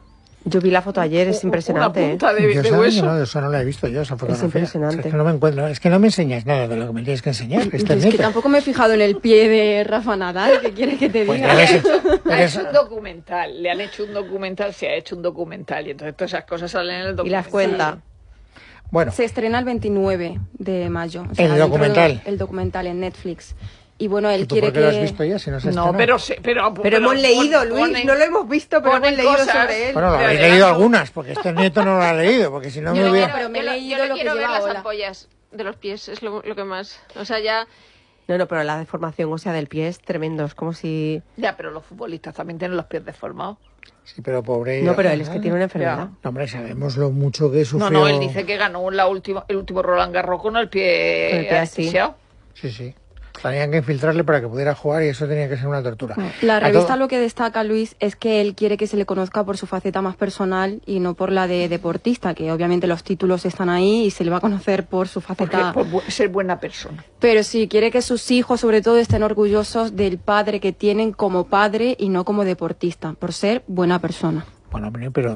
S5: Yo vi la foto ayer, es impresionante.
S3: Una punta
S1: Yo
S3: de
S1: esa,
S3: hueso.
S1: no, eso no la he visto yo, esa fotografía.
S5: impresionante.
S1: Es que no me encuentro, es que no me enseñas nada de lo que me tienes que enseñar.
S2: Yo
S1: Esther
S2: es que
S1: Nieto.
S2: tampoco me he fijado en el pie de Rafa Nadal, ¿qué quieres que te
S1: Pues
S2: diga?
S1: debe ser-
S3: Ha
S1: debe
S3: hecho
S1: ser-
S3: un documental, le han hecho un documental, se ha hecho un documental y entonces todas esas cosas salen en el documental.
S5: Y las cuenta.
S1: Bueno,
S2: Se estrena el 29 de mayo. O
S1: ¿El
S2: dentro de-
S1: documental?
S2: El documental en Netflix. Y bueno, él
S1: ¿tú
S2: quiere
S1: por qué lo has
S2: que...
S1: visto ya si no se ha
S3: No,
S1: estrenado?
S3: pero
S5: Pero hemos leído, Luis,
S3: ponen-
S5: no lo hemos visto, pero hemos
S3: ponen
S5: leído
S3: cosas.
S5: sobre él.
S1: Bueno, lo
S3: de
S1: habéis
S3: adelanto.
S1: leído algunas, porque Esther Nieto no lo ha leído, porque si no
S2: Yo
S1: me
S2: no
S1: hubiera...
S2: quiero, pero me he leído
S4: yo
S2: lo que
S4: quiero ver
S2: lleva
S4: las
S2: ahora.
S4: ampollas de los pies, es lo que más. O sea, ya.
S5: No, pero la deformación, o sea, del pie es tremendo, es como si...
S3: Ya, pero los futbolistas también tienen los pies deformados.
S1: Sí, pero pobre...
S5: No, pero él es que tiene una enfermedad.
S1: No, hombre, sabemos lo mucho que sufrió...
S3: No, él dice que ganó el último Roland Garros con el pie,
S5: Con el pie así.
S3: asfixiado.
S1: Sí, sí. Tenían que infiltrarle para que pudiera jugar y eso tenía que ser una tortura.
S2: La
S1: A
S2: revista
S1: todo-
S2: lo que destca, Luis, es que él quiere que se le conozca por su faceta más personal y no por la de deportista, que obviamente los títulos están ahí y se le va a conocer por su
S3: Porque
S2: faceta.
S3: por ser buena persona.
S2: Pero sí, quiere que sus hijos, sobre todo, estén orgullosos del padre que tienen como padre y no como deportista, por ser buena persona.
S1: Bueno, hombre, pero...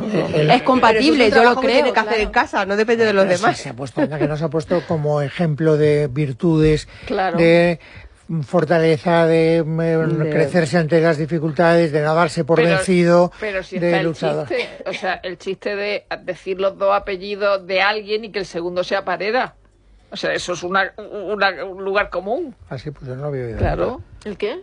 S2: Es compatible,
S5: Pero eso es un
S2: yo lo
S5: trabajo que
S2: creo.
S5: tiene que hacer
S2: claro.
S5: en casa, no depende de los
S1: Pero sí
S5: demás.
S1: se ha puesto, anda, que nos ha puesto como ejemplo de virtudes,
S3: Claro.
S1: de fortaleza, de crecerse ante las dificultades, de no darse por vencido,
S3: pero si
S1: de
S3: está el
S1: luchador.
S3: chiste, o sea, el chiste de decir los dos apellidos de alguien y que el segundo sea Parera. O sea, eso es un lugar común.
S1: Así pues yo no lo había oído.
S3: Claro.
S4: ¿El qué?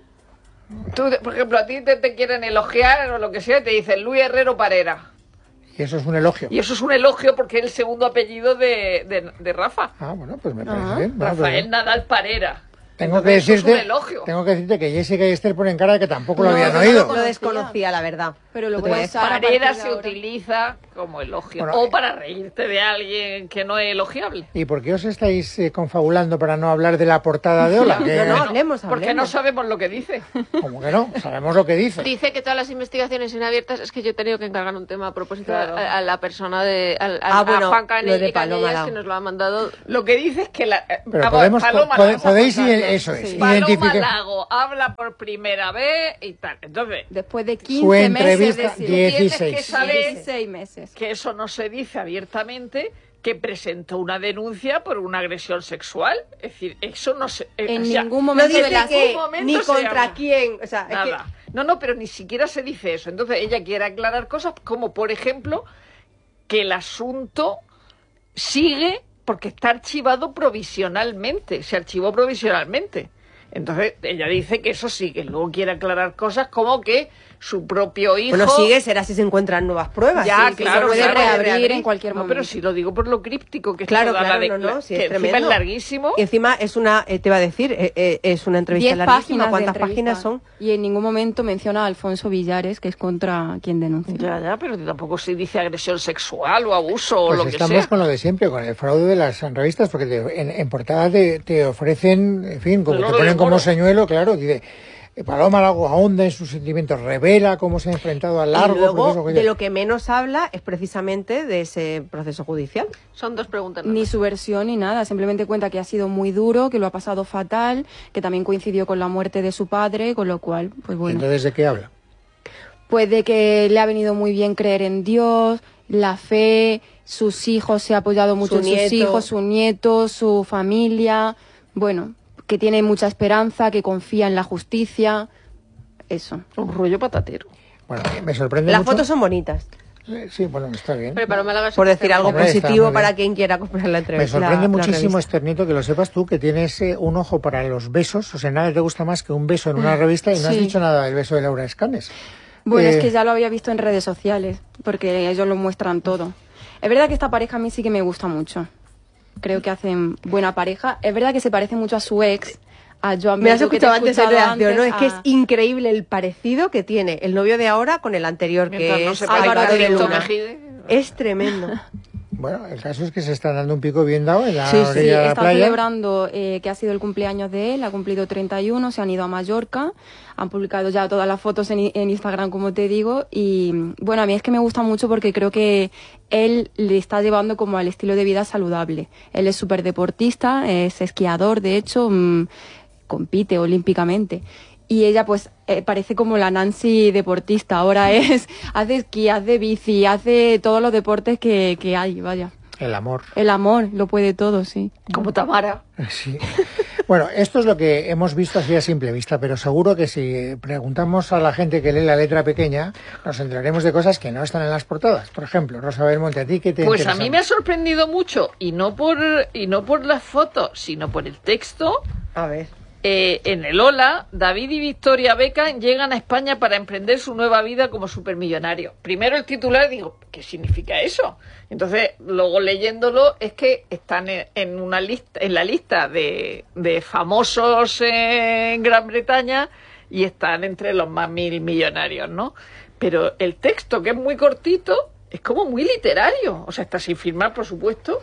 S3: Tú, por ejemplo, a ti te quieren elogiar o lo que sea, y te dicen Luis Herrero Parera.
S1: Y eso es un elogio.
S3: Y eso es un elogio porque es el segundo apellido de Rafa.
S1: Ah, bueno, pues me parece bien. Bueno,
S3: Rafael
S1: pues,
S3: Nadal Parera.
S1: Tengo que
S3: Entonces, eso es un
S1: decirte,
S3: elogio.
S1: que Jessica y Esther ponen cara de que tampoco lo habían
S5: yo
S1: oído.
S5: Lo desconocía, la verdad.
S2: Pero lo
S5: No
S2: voy a
S5: te
S2: usar a partir
S3: Parera
S2: de
S3: se
S2: ahora.
S3: utiliza como elogio.
S1: Bueno,
S3: o para reírte de alguien que no es elogiable.
S1: ¿Y por qué os estáis confabulando para no hablar de la portada de Hola? Que-
S5: No, hablemos.
S3: Porque no sabemos lo que dice.
S1: Como que no, sabemos lo que dice.
S4: Dice que todas las investigaciones inabiertas, es que yo he tenido que encargar un tema a propósito
S3: Claro.
S4: a la persona de
S5: Ah, bueno,
S4: a Juan
S5: lo de
S4: Cañellas,
S5: Paloma
S4: que nos lo ha mandado.
S3: Lo que dice es que
S1: Pero podemos,
S3: Paloma,
S1: podéis
S3: Lago,
S1: eso es,
S3: Paloma
S1: identificar
S3: Lago habla por primera vez y tal. Entonces,
S2: Después de
S1: su
S2: 15 meses
S1: entrevista
S2: de silencio.
S3: tienes que
S1: 16.
S3: saber
S2: 16 meses.
S3: que eso no se dice abiertamente, que presentó una denuncia por una agresión sexual. Es decir, eso no se...
S2: En
S3: o sea,
S2: ningún
S5: No
S2: momento de
S5: dice
S2: las...
S5: que
S3: momento
S5: ni
S3: se
S5: contra
S3: habla.
S5: quién. O sea, es que
S3: Nada. No, pero ni siquiera se dice eso. Entonces ella quiere aclarar cosas como, por ejemplo, que el asunto sigue porque está archivado provisionalmente. Se archivó provisionalmente. Entonces ella dice que eso sigue. Luego quiere aclarar cosas como que su propio hijo...
S5: bueno, sigue, será si se encuentran nuevas pruebas.
S3: Ya,
S5: sí, que
S3: claro,
S5: se puede
S3: claro,
S2: reabrir en cualquier
S3: no,
S2: momento.
S3: pero si lo digo por lo críptico que es
S5: Claro,
S3: toda
S5: claro,
S3: la
S5: no, sí,
S3: que
S5: es
S3: encima
S5: tremendo.
S3: es larguísimo.
S5: Y encima es una, te iba a decir, es una entrevista
S2: 10
S5: larguísima.
S2: páginas de
S5: ¿Cuántas
S2: entrevista.
S5: páginas son?
S2: Y en ningún momento menciona a Alfonso Villares, que es contra quien denuncia.
S3: Ya, pero tampoco se dice agresión sexual o abuso o
S1: Pues
S3: lo que
S1: estamos
S3: sea.
S1: con lo de siempre, con el fraude de las revistas, porque en portada te ofrecen, en fin, como
S3: El
S1: te
S3: oro
S1: ponen
S3: de
S1: como
S3: moro.
S1: señuelo, claro, dice, Paloma Lago ahonda en sus sentimientos, revela cómo se ha enfrentado al largo
S5: Y luego,
S1: proceso judicial.
S5: de lo que menos habla es precisamente de ese proceso judicial.
S4: Son dos preguntas. nada
S2: Ni
S4: más.
S2: su versión ni nada, simplemente cuenta que ha sido muy duro, que lo ha pasado fatal, que también coincidió con la muerte de su padre, con lo cual, pues bueno,
S1: Entonces, ¿de qué habla?
S2: pues de que le ha venido muy bien creer en Dios, la fe, sus hijos, se ha apoyado mucho
S5: Su
S2: en sus
S5: nieto.
S2: hijos, su nieto, su familia, bueno, que tiene mucha esperanza, que confía en la justicia, eso.
S3: Un rollo patatero.
S1: Bueno, me sorprende
S5: Las
S1: mucho.
S5: fotos son bonitas,
S1: Sí, bueno, está bien.
S4: Pero Paloma Lago es
S5: por decir algo
S1: Hombre, está
S5: positivo
S1: muy
S5: para
S1: bien.
S5: quien quiera comprar la
S1: Me
S5: entrevista.
S1: sorprende
S5: la
S1: muchísimo,
S5: revista.
S1: Esther Nieto, que lo sepas tú, que tienes un ojo para los besos. O sea, nada te gusta más que un beso en una revista y no has
S2: Sí.
S1: dicho nada del beso de Laura Escanes.
S2: Bueno,
S1: Eh,
S2: es que ya lo había visto en redes sociales, porque ellos lo muestran todo. Es verdad que esta pareja a mí sí que me gusta mucho. Creo que hacen buena pareja. Es verdad que se parece mucho a su ex, a Joan
S5: Me has
S2: Bello, que te he
S5: escuchado antes en
S2: escuchado
S5: reacción, ¿no? Es
S2: antes,
S5: que es increíble el parecido que tiene el novio de ahora con el anterior,
S3: Mientras
S5: que
S3: no
S5: es
S3: se
S2: Álvaro
S3: parezca a
S2: de
S3: Cristo
S2: Luna.
S3: Mejide.
S5: Es tremendo.
S1: Bueno, el caso es que se están dando un pico bien dado en la
S5: Sí, sí,
S1: orilla
S2: Sí,
S1: de la
S2: está
S1: playa.
S2: celebrando que ha sido el cumpleaños de él, ha cumplido 31, se han ido a Mallorca, han publicado ya todas las fotos en Instagram, como te digo, y bueno, a mí es que me gusta mucho porque creo que él le está llevando como al estilo de vida saludable. Él es súper deportista, es esquiador, de hecho, compite olímpicamente. Y ella pues parece como la Nancy deportista, ahora hace esquí, hace bici, hace todos los deportes que hay, vaya.
S1: El amor.
S2: El amor lo puede todo, sí.
S3: Como Tamara.
S1: Sí. Bueno, esto es lo que hemos visto así a simple vista, pero seguro que si preguntamos a la gente que lee la letra pequeña, nos enteraremos de cosas que no están en las portadas. Por ejemplo, Rosa Belmonte, ¿a ti qué te
S3: Pues a
S1: interesa?
S3: mí me ha sorprendido mucho, y no por las fotos, sino por el texto.
S5: A ver.
S3: En el Hola, David y Victoria Beckham llegan a España para emprender su nueva vida como supermillonarios. Primero el titular, digo, ¿qué significa eso? Entonces, luego leyéndolo, es que están en una lista, en la lista de famosos en Gran Bretaña y están entre los más millonarios, ¿no? Pero el texto, que es muy cortito, es como muy literario. O sea, está sin firmar, por supuesto.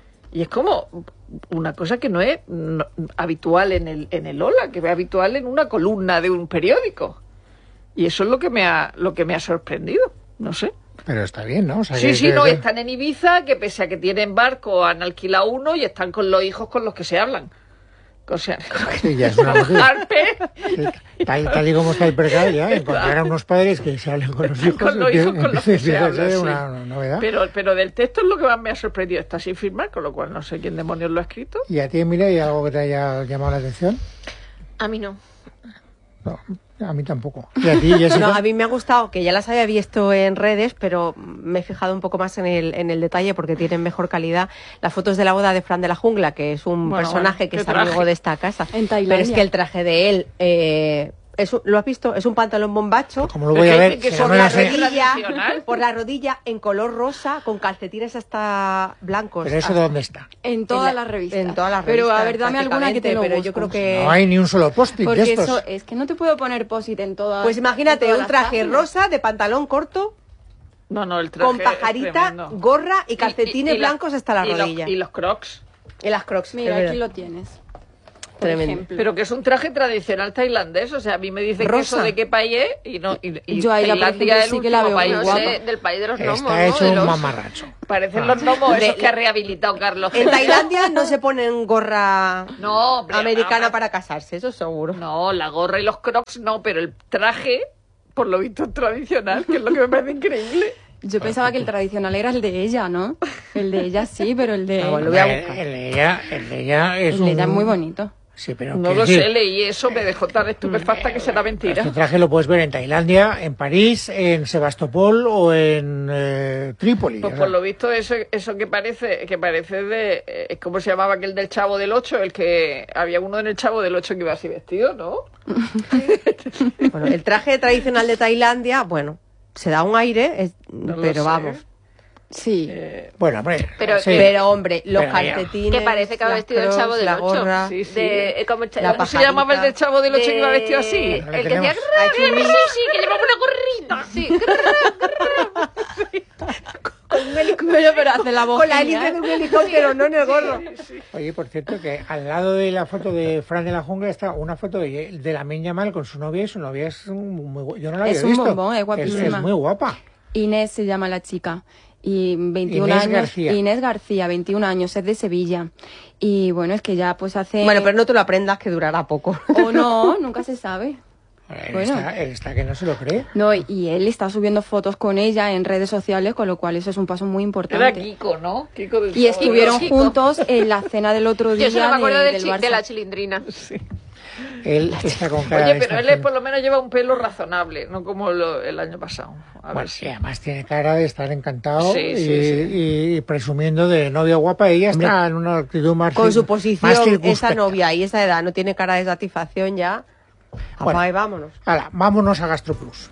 S3: Y es como una cosa que no es habitual en el Hola, que es habitual en una columna de un periódico. Y eso es lo que me ha sorprendido. No sé.
S1: Pero está bien, ¿no? O sea,
S3: Sí,
S1: que-
S3: no,
S1: que-
S3: están en Ibiza, que pese a que tienen barco, han alquilado uno y están con los hijos con los que se hablan. O sea,
S1: Sí, ya es una
S3: con
S1: noticia.
S3: Harper,
S1: Tal y como está el percal, ya, encontrar a unos padres que se hablen con los hijos,
S3: Con los hijos con los que se
S1: empieza a
S3: habla,
S1: ser
S3: sí.
S1: una novedad.
S3: pero del texto es lo que más me ha sorprendido. Está sin firmar, con lo cual no sé quién demonios lo ha escrito.
S1: ¿Y a ti, Emilia, hay algo que te haya llamado la atención?
S4: A mí no.
S1: No, a mí tampoco. ¿Y a ti, Jessica?
S5: No, a mí me ha gustado, que ya las había visto en redes, pero me he fijado un poco más en el detalle porque tienen mejor calidad. Las fotos de la boda de Fran de la Jungla, que es un
S3: Bueno,
S5: personaje
S3: bueno,
S5: que
S3: qué
S5: es amigo
S3: traje.
S5: de esta casa.
S2: En Tailandia.
S5: Pero es que el traje de él ¿lo has visto? Es un pantalón bombacho.
S1: ¿Cómo lo voy a ver?
S3: Que
S1: Si
S3: son
S1: no me
S3: las
S1: lo sé.
S3: tradicional.
S5: Por la rodilla en color rosa con calcetines hasta blancos.
S1: ¿Pero eso dónde está?
S2: En todas las revistas.
S5: En todas las
S2: Pero
S5: revistas.
S2: a ver, dame alguna que te lo
S5: Pero
S2: busco.
S5: yo creo que...
S1: No hay ni un solo post-it de
S2: Porque
S1: estos.
S2: eso es que no te puedo poner posit en todas.
S5: Pues imagínate,
S2: en todas
S5: un
S2: las
S5: traje
S2: páginas.
S5: rosa de pantalón corto
S3: No, el traje
S5: con
S3: es
S5: pajarita,
S3: tremendo.
S5: gorra y calcetines
S3: Y la-
S5: blancos hasta la rodilla.
S3: Y los crocs.
S5: Y las crocs.
S2: Mira,
S5: es
S2: aquí
S5: verdad.
S2: lo tienes. Por
S5: Tremendo.
S2: ejemplo.
S3: Pero que es un traje tradicional tailandés. O sea, a mí me dicen que
S5: Rosa.
S3: eso de qué país es y no. Y
S2: Yo ahí la, por
S3: Tailandia
S2: ejemplo,
S3: es el
S2: sí que la
S3: último
S2: veo
S3: país.
S2: muy
S4: No
S2: guapa.
S4: sé, del país de los gnomos,
S1: Está
S4: ¿no?
S1: hecho
S4: De
S1: un
S4: los-
S1: mamarracho.
S3: Parecen los gnomos esos
S5: De-
S3: que ha rehabilitado Carlos.
S5: En Tailandia no se ponen gorra
S3: No, hombre,
S5: americana
S3: ahora-
S5: para casarse, eso seguro.
S3: No, la gorra y los crocs no, pero el traje, por lo visto, es tradicional, que es lo que me parece increíble.
S2: Yo pensaba que el tradicional era el de ella, ¿no? El de ella sí, pero el de...
S5: Ah, bueno, lo voy a
S1: El
S5: buscar.
S1: el de ella es
S2: el de ella es muy bonito.
S1: Sí, pero
S3: No
S1: quiero
S3: lo
S1: decir,
S3: sé, leí eso, me dejó tan estupefacta que será mentira.
S1: este traje lo puedes ver en Tailandia, en París, en Sebastopol o en Trípoli.
S3: Pues
S1: o sea.
S3: por lo visto eso que parece de... ¿cómo se llamaba aquel del Chavo del 8? El que... Había uno en el Chavo del 8 que iba así vestido, ¿no?
S5: Bueno, el traje tradicional de Tailandia, bueno, se da un aire,
S3: No lo
S5: pero
S3: sé.
S5: vamos.
S2: Sí.
S1: Bueno, hombre,
S4: Pero-
S1: sí.
S5: Pero hombre, los
S1: Pero ya.
S5: calcetines,
S4: Que parece que va
S5: las
S4: vestido el
S5: crocs,
S4: Chavo del
S5: la
S4: 8.
S5: gorra,
S3: Sí, sí.
S4: ¿Cómo
S5: La
S3: ¿Cómo se
S5: pajarita.
S3: llamaba el del Chavo del 8 que iba vestido así?
S1: Lo
S4: El que decía...
S1: tenemos.
S4: Sí, que llevaba una gorrita. Sí,
S2: Pero hace la voz
S5: con la
S2: genial.
S5: hélice de un helicóptero, no en el gorro.
S1: Oye, por cierto, que al lado de la foto de Fran de la Jungla está una foto de Lamine Yamal con su novia, y su novia es muy guapa. Yo no la había
S2: Es un
S1: visto.
S2: bombón, es guapísima.
S1: Es muy guapa.
S2: Inés se llama la chica. Y 21
S1: Inés
S2: años.
S1: García.
S2: Inés García, 21 años, es de Sevilla. Y bueno, es que ya pues hace...
S5: Bueno, pero no te lo aprendas que durará poco.
S2: O no, nunca se sabe. Bueno.
S1: Él está que no se lo cree.
S2: No, y él está subiendo fotos con ella en redes sociales, con lo cual eso es un paso muy
S3: Era
S2: importante.
S3: Kiko, ¿no? Kiko del
S2: Y
S3: Chavo
S2: estuvieron
S4: Kiko.
S2: juntos en la cena del otro día
S4: Yo solo me acuerdo
S2: del
S4: de
S2: Barça.
S4: la chilindrina.
S1: Él está con cara
S3: Oye,
S1: de
S3: pero
S1: esta
S3: él
S1: gente.
S3: por lo menos lleva un pelo razonable, no como el año pasado. A
S1: Bueno,
S3: ver si...
S1: y además tiene cara de estar encantado
S3: Sí,
S1: y presumiendo de novia guapa. Ella está en una actitud más
S5: Con su
S1: más
S5: posición, esa
S1: circunspecta.
S5: novia y esa edad no tiene cara de satisfacción ya.
S1: Bueno.
S5: Apaga y vámonos.
S1: Hala, vámonos a GastroPlus.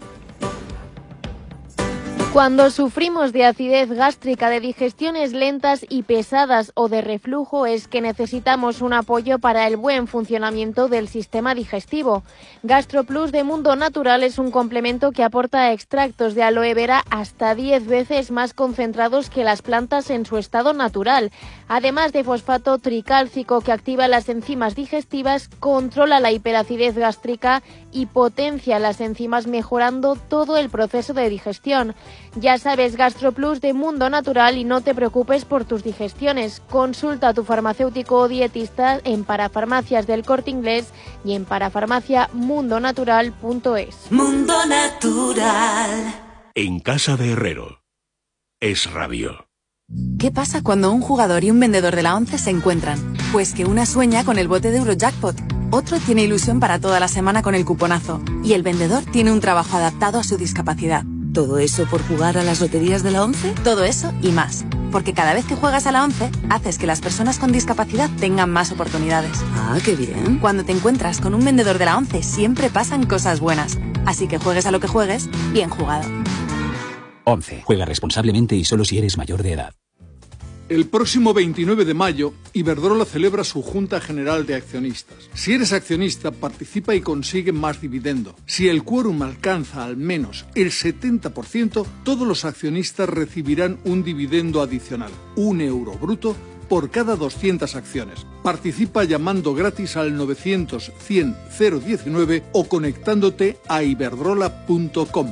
S6: Cuando sufrimos de acidez gástrica, de digestiones lentas y pesadas o de reflujo, es que necesitamos un apoyo para el buen funcionamiento del sistema digestivo. GastroPlus de Mundo Natural es un complemento que aporta extractos de aloe vera hasta 10 veces más concentrados que las plantas en su estado natural. Además de fosfato tricálcico que activa las enzimas digestivas, controla la hiperacidez gástrica y potencia las enzimas mejorando todo el proceso de digestión. Ya sabes, GastroPlus de Mundo Natural y no te preocupes por tus digestiones. Consulta a tu farmacéutico o dietista en Parafarmacias del Corte Inglés y en parafarmaciamundonatural.es.
S7: Mundo Natural.
S8: En casa de Herrero. Es Radio.
S9: ¿Qué pasa cuando un jugador y un vendedor de la ONCE se encuentran? Pues que una sueña con el bote de Eurojackpot, otro tiene ilusión para toda la semana con el cuponazo y el vendedor tiene un trabajo adaptado a su discapacidad.
S7: ¿Todo eso por jugar a las loterías de la ONCE?
S9: Todo eso y más, porque cada vez que juegas a la ONCE, haces que las personas con discapacidad tengan más oportunidades.
S7: Ah, qué bien.
S9: Cuando te encuentras con un vendedor de la ONCE, siempre pasan cosas buenas. Así que juegues a lo que juegues, bien jugado.
S10: 11. Juega responsablemente y solo si eres mayor de edad.
S11: El próximo 29 de mayo, Iberdrola celebra su Junta General de Accionistas. Si eres accionista, participa y consigue más dividendo. Si el quórum alcanza al menos el 70%, todos los accionistas recibirán un dividendo adicional, €1 bruto, por cada 200 acciones. Participa llamando gratis al 900 100 019 o conectándote a iberdrola.com.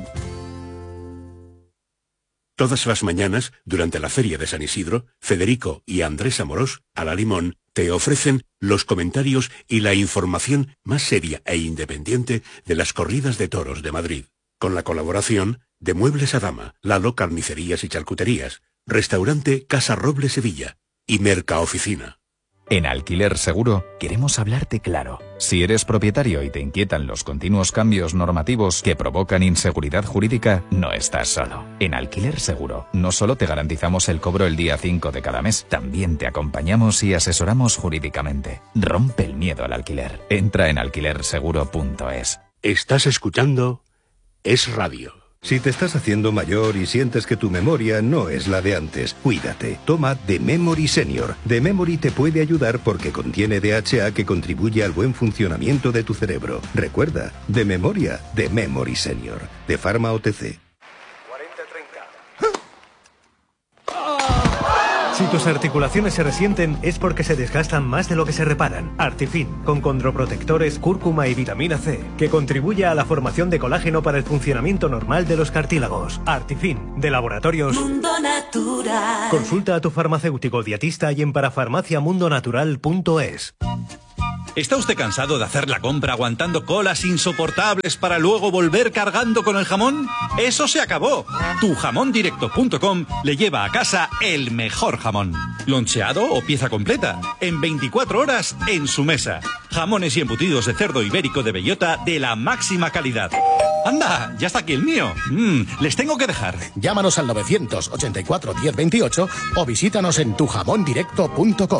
S8: Todas las mañanas, durante la Feria de San Isidro, Federico y Andrés Amorós, a la Limón, te ofrecen los comentarios y la información más seria e independiente de las corridas de toros de Madrid. Con la colaboración de Muebles a Dama, Lalo Carnicerías y Charcuterías, Restaurante Casa Roble Sevilla y Mercaoficina.
S12: En Alquiler Seguro queremos hablarte claro. Si eres propietario y te inquietan los continuos cambios normativos que provocan inseguridad jurídica, no estás solo. En Alquiler Seguro no solo te garantizamos el cobro el día 5 de cada mes, también te acompañamos y asesoramos jurídicamente. Rompe el miedo al alquiler. Entra en alquilerseguro.es.
S8: Estás escuchando Es Radio.
S13: Si te estás haciendo mayor y sientes que tu memoria no es la de antes, cuídate. Toma The Memory Senior. The Memory te puede ayudar porque contiene DHA que contribuye al buen funcionamiento de tu cerebro. Recuerda, de memoria, The Memory Senior. De Pharma OTC.
S14: Si tus articulaciones se resienten es porque se desgastan más de lo que se reparan. Artifin, con condroprotectores, cúrcuma y vitamina C, que contribuye a la formación de colágeno para el funcionamiento normal de los cartílagos. Artifin, de Laboratorios
S7: Mundo Natural.
S14: Consulta a tu farmacéutico dietista y en parafarmaciamundonatural.es.
S15: ¿Está usted cansado de hacer la compra aguantando colas insoportables para luego volver cargando con el jamón? ¡Eso se acabó! Tujamóndirecto.com le lleva a casa el mejor jamón. Loncheado o pieza completa. En 24 horas en su mesa. Jamones y embutidos de cerdo ibérico de bellota de la máxima calidad. ¡Anda! ¡Ya está aquí el mío! Les tengo que dejar.
S16: Llámanos al 984 1028 o visítanos en tujamóndirecto.com.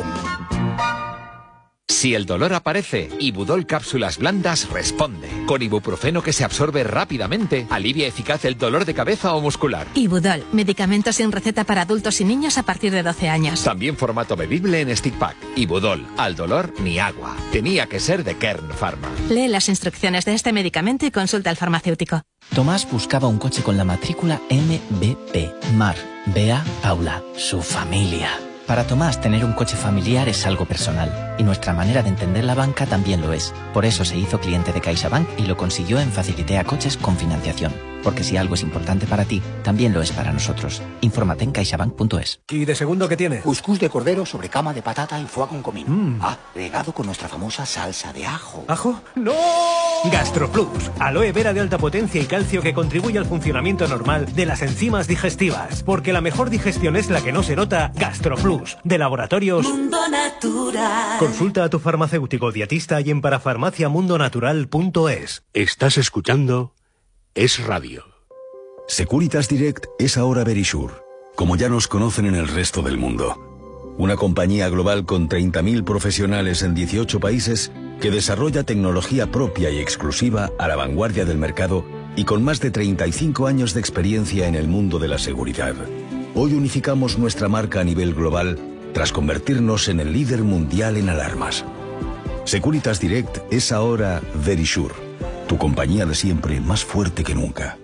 S17: Si el dolor aparece, Ibudol Cápsulas Blandas responde. Con ibuprofeno que se absorbe rápidamente, alivia eficaz el dolor de cabeza o muscular.
S18: Ibudol, medicamento sin receta para adultos y niños a partir de 12 años.
S17: También formato bebible en stick pack. Ibudol, al dolor ni agua. Tenía que ser de Kern Pharma.
S18: Lee las instrucciones de este medicamento y consulta al farmacéutico.
S10: Tomás buscaba un coche con la matrícula MBP. Mar, Bea, Paula, su familia. Para Tomás, tener un coche familiar es algo personal, y nuestra manera de entender la banca también lo es. Por eso se hizo cliente de CaixaBank y lo consiguió en Facilitea Coches con financiación. Porque si algo es importante para ti, también lo es para nosotros. Infórmate en caixabank.es.
S14: ¿Y de segundo qué tiene?
S19: Cuscús de cordero sobre cama de patata y foie con comino. Regado con nuestra famosa salsa de ajo.
S14: ¿Ajo? ¡No! GastroPlus, aloe vera de alta potencia y calcio que contribuye al funcionamiento normal de las enzimas digestivas. Porque la mejor digestión es la que no se nota. GastroPlus, de Laboratorios
S7: Mundo Natural.
S14: Consulta a tu farmacéutico dietista y en parafarmaciamundonatural.es.
S8: Estás escuchando Es Radio.
S20: Securitas Direct es ahora Verisure, como ya nos conocen en el resto del mundo. Una compañía global con 30.000 profesionales en 18 países que desarrolla tecnología propia y exclusiva a la vanguardia del mercado y con más de 35 años de experiencia en el mundo de la seguridad. Hoy unificamos nuestra marca a nivel global tras convertirnos en el líder mundial en alarmas. Securitas Direct es ahora Verisure, tu compañía de siempre más fuerte que nunca.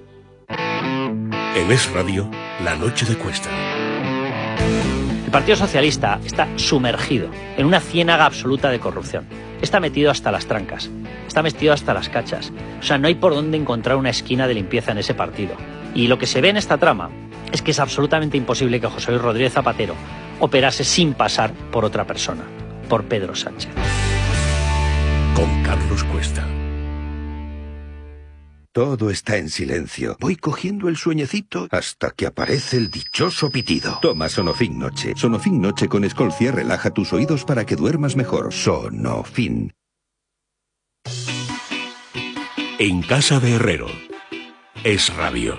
S8: En Es Radio, la noche de Cuesta.
S21: El Partido Socialista está sumergido en una ciénaga absoluta de corrupción. Está metido hasta las trancas, está metido hasta las cachas. O sea, no hay por dónde encontrar una esquina de limpieza en ese partido. Y lo que se ve en esta trama es que es absolutamente imposible que José Luis Rodríguez Zapatero operase sin pasar por otra persona, por Pedro Sánchez.
S8: Con Carlos Cuesta.
S13: Todo está en silencio. Voy cogiendo el sueñecito hasta que aparece el dichoso pitido. Toma Sonofin Noche. Sonofin Noche con Escolcia relaja tus oídos para que duermas mejor. Sonofin.
S8: En casa de Herrero. Es Radio.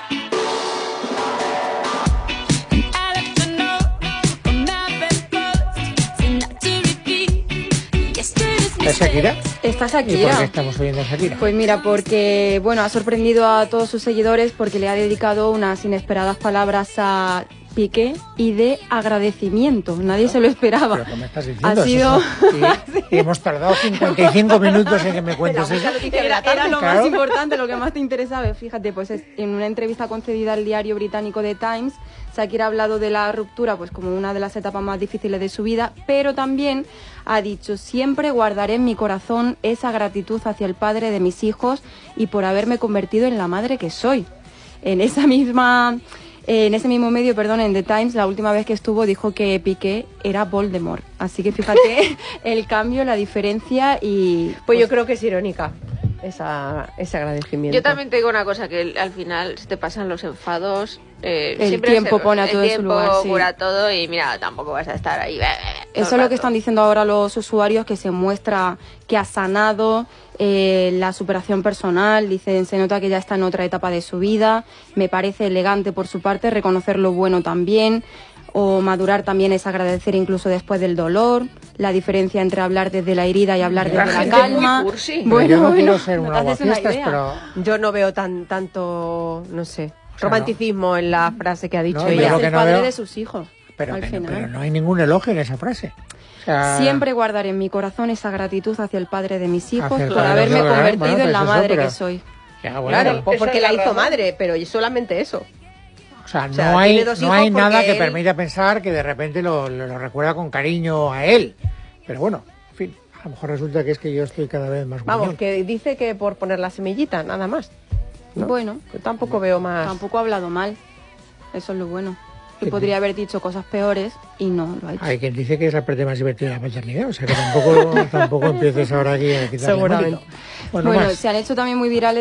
S1: ¿Está Shakira?
S2: Está Shakira.
S1: ¿Y por qué estamos oyendo a Shakira?
S2: Pues mira, porque bueno, ha sorprendido a todos sus seguidores porque le ha dedicado unas inesperadas palabras a Piqué y de agradecimiento. Nadie se lo esperaba.
S1: ¿Pero qué me estás diciendo?
S2: Ha sido...
S1: y hemos tardado 55 minutos en que me cuentes eso.
S2: Era lo más importante, lo que más te interesaba. Fíjate, pues en una entrevista concedida al diario británico The Times, Shakira ha hablado de la ruptura pues como una de las etapas más difíciles de su vida, pero también ha dicho: siempre guardaré en mi corazón esa gratitud hacia el padre de mis hijos y por haberme convertido en la madre que soy. En ese mismo medio, en The Times, la última vez que estuvo dijo que Piqué era Voldemort. Así que fíjate el cambio, la diferencia y...
S5: Pues yo creo que es irónica ese agradecimiento.
S4: Yo también te digo una cosa, que al final se te pasan los enfados.
S2: El tiempo pone a todo en su lugar.
S4: El tiempo cura todo y mira, tampoco vas a estar ahí.
S2: Eso es lo que están diciendo ahora los usuarios, que se muestra que ha sanado la superación personal. Dicen, se nota que ya está en otra etapa de su vida. Me parece elegante por su parte reconocer lo bueno también. O madurar también es agradecer incluso después del dolor, la diferencia entre hablar desde la herida y hablar desde la calma.
S1: Bueno, yo no quiero ser una aguafiestas, pero...
S5: Yo no veo tanto, no sé, romanticismo en la frase que ha dicho
S1: No,
S5: ella.
S2: Es el padre de sus hijos, al final.
S1: Pero no hay ningún elogio en esa frase. O sea,
S2: siempre guardaré en mi corazón esa gratitud hacia el padre de mis hijos
S1: Hacia el
S2: por
S1: padre,
S2: haberme
S1: claro,
S2: convertido
S1: bueno,
S2: en la
S1: pues
S2: madre
S1: eso, pero-
S2: que soy.
S1: ya, bueno,
S5: Claro,
S1: pero-
S5: porque la hizo madre, pero solamente eso.
S1: O sea,
S5: sea,
S1: no hay,
S5: tiene dos
S1: no
S5: hijos
S1: hay nada
S5: porque
S1: que
S5: él-
S1: permita pensar que de repente lo recuerda con cariño a él. Pero bueno, en fin, a lo mejor resulta que es que yo estoy cada vez más
S5: Vamos,
S1: gruñón.
S5: que dice que por poner la semillita, nada más. ¿no?
S2: Bueno,
S5: Yo tampoco veo más.
S2: tampoco ha hablado mal. Eso es lo bueno.
S1: Sí,
S2: Que podría haber dicho cosas peores y no lo ha hecho.
S1: Hay quien dice que es la parte más divertida de la paternidad, o sea que tampoco empieces ahora aquí a quitarle
S2: Seguramente.
S1: mérito. Bueno,
S2: Bueno,
S1: más.
S2: se han hecho también muy virales